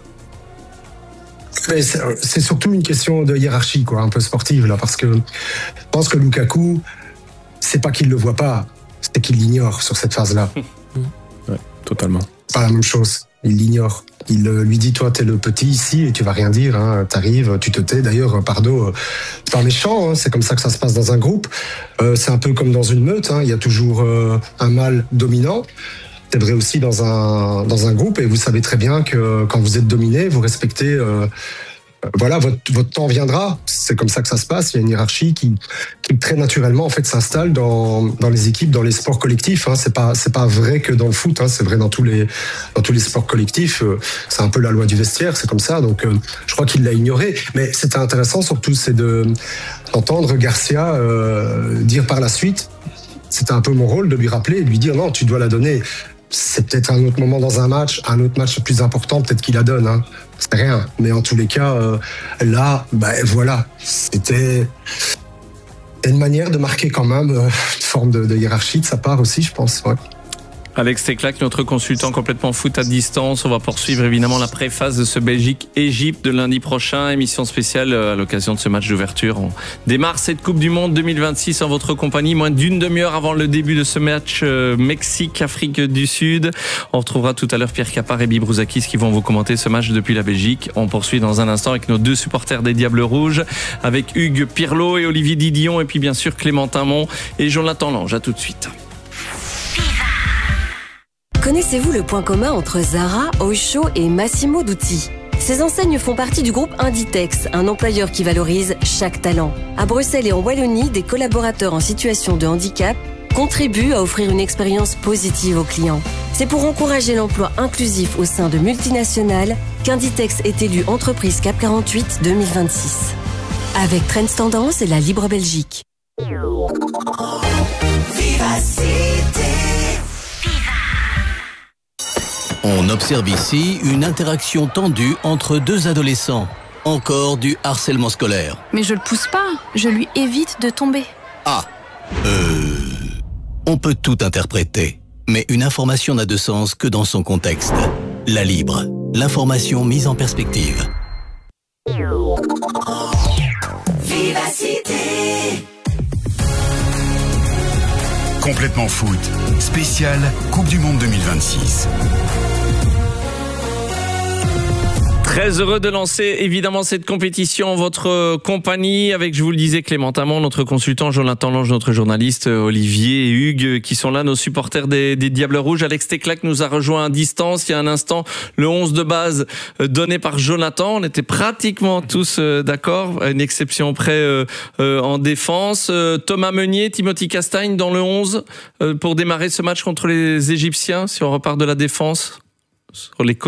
[SPEAKER 7] C'est surtout une question de hiérarchie, quoi, un peu sportive, là, parce que je pense que Lukaku, c'est pas qu'il le voit pas, c'est qu'il l'ignore sur cette phase-là.
[SPEAKER 4] Ouais, totalement.
[SPEAKER 7] C'est pas la même chose. Il l'ignore. Il lui dit, toi, t'es le petit ici et tu vas rien dire. Hein. T'arrives, tu te tais. D'ailleurs, Pardo, c'est pas méchant. Hein. C'est comme ça que ça se passe dans un groupe. C'est un peu comme dans une meute. Hein. Il y a toujours un mâle dominant. C'est vrai aussi dans un groupe. Et vous savez très bien que quand vous êtes dominé, vous respectez. Voilà, votre temps viendra. C'est comme ça que ça se passe. Il y a une hiérarchie qui très naturellement en fait s'installe dans les équipes, dans les sports collectifs. Hein. C'est pas vrai que dans le foot. Hein. C'est vrai dans tous les sports collectifs. C'est un peu la loi du vestiaire. C'est comme ça. Donc, je crois qu'il l'a ignoré. Mais c'était intéressant surtout, c'est d'entendre Garcia dire par la suite. C'était un peu mon rôle de lui rappeler et de lui dire non, tu dois la donner. C'est peut-être un autre moment dans un match plus important, peut-être qu'il la donne. Hein. C'est rien. Mais en tous les cas, là, voilà, c'était une manière de marquer quand même une forme de hiérarchie de sa part aussi, je pense. Ouais.
[SPEAKER 2] Alex Teclac, notre consultant complètement foot à distance. On va poursuivre évidemment la préphase de ce Belgique-Égypte de lundi prochain. Émission spéciale à l'occasion de ce match d'ouverture. On démarre cette Coupe du Monde 2026 en votre compagnie, moins d'une demi-heure avant le début de ce match Mexique-Afrique du Sud. On retrouvera tout à l'heure Pierre Capard et Bibrouzakis qui vont vous commenter ce match depuis la Belgique. On poursuit dans un instant avec nos deux supporters des Diables Rouges, avec Hugues Pirlot et Olivier Didion, et puis bien sûr Clémentin Mon et Jonathan Lange. À tout de suite.
[SPEAKER 8] Connaissez-vous le point commun entre Zara, Oysho et Massimo Dutti? Ces enseignes font partie du groupe Inditex, un employeur qui valorise chaque talent. À Bruxelles et en Wallonie, des collaborateurs en situation de handicap contribuent à offrir une expérience positive aux clients. C'est pour encourager l'emploi inclusif au sein de multinationales qu'Inditex est élu entreprise CAP 48 2026. Avec Trends Tendance et la Libre Belgique.
[SPEAKER 9] On observe ici une interaction tendue entre deux adolescents. Encore du harcèlement scolaire.
[SPEAKER 23] Mais je le pousse pas, je lui évite de tomber.
[SPEAKER 9] On peut tout interpréter, mais une information n'a de sens que dans son contexte. La Libre, l'information mise en perspective.
[SPEAKER 5] Complètement foot, spécial Coupe du Monde 2026.
[SPEAKER 2] Très heureux de lancer évidemment cette compétition en votre compagnie avec, je vous le disais, Clémentin Mon, notre consultant, Jonathan Lange, notre journaliste, Olivier et Hugues qui sont là, nos supporters des Diables Rouges. Alex Teclac nous a rejoint à distance il y a un instant. Le 11 de base donné par Jonathan, on était pratiquement tous d'accord, à une exception près en défense. Thomas Meunier, Timothy Castagne dans le 11 pour démarrer ce match contre les Égyptiens, si on repart de la défense sur les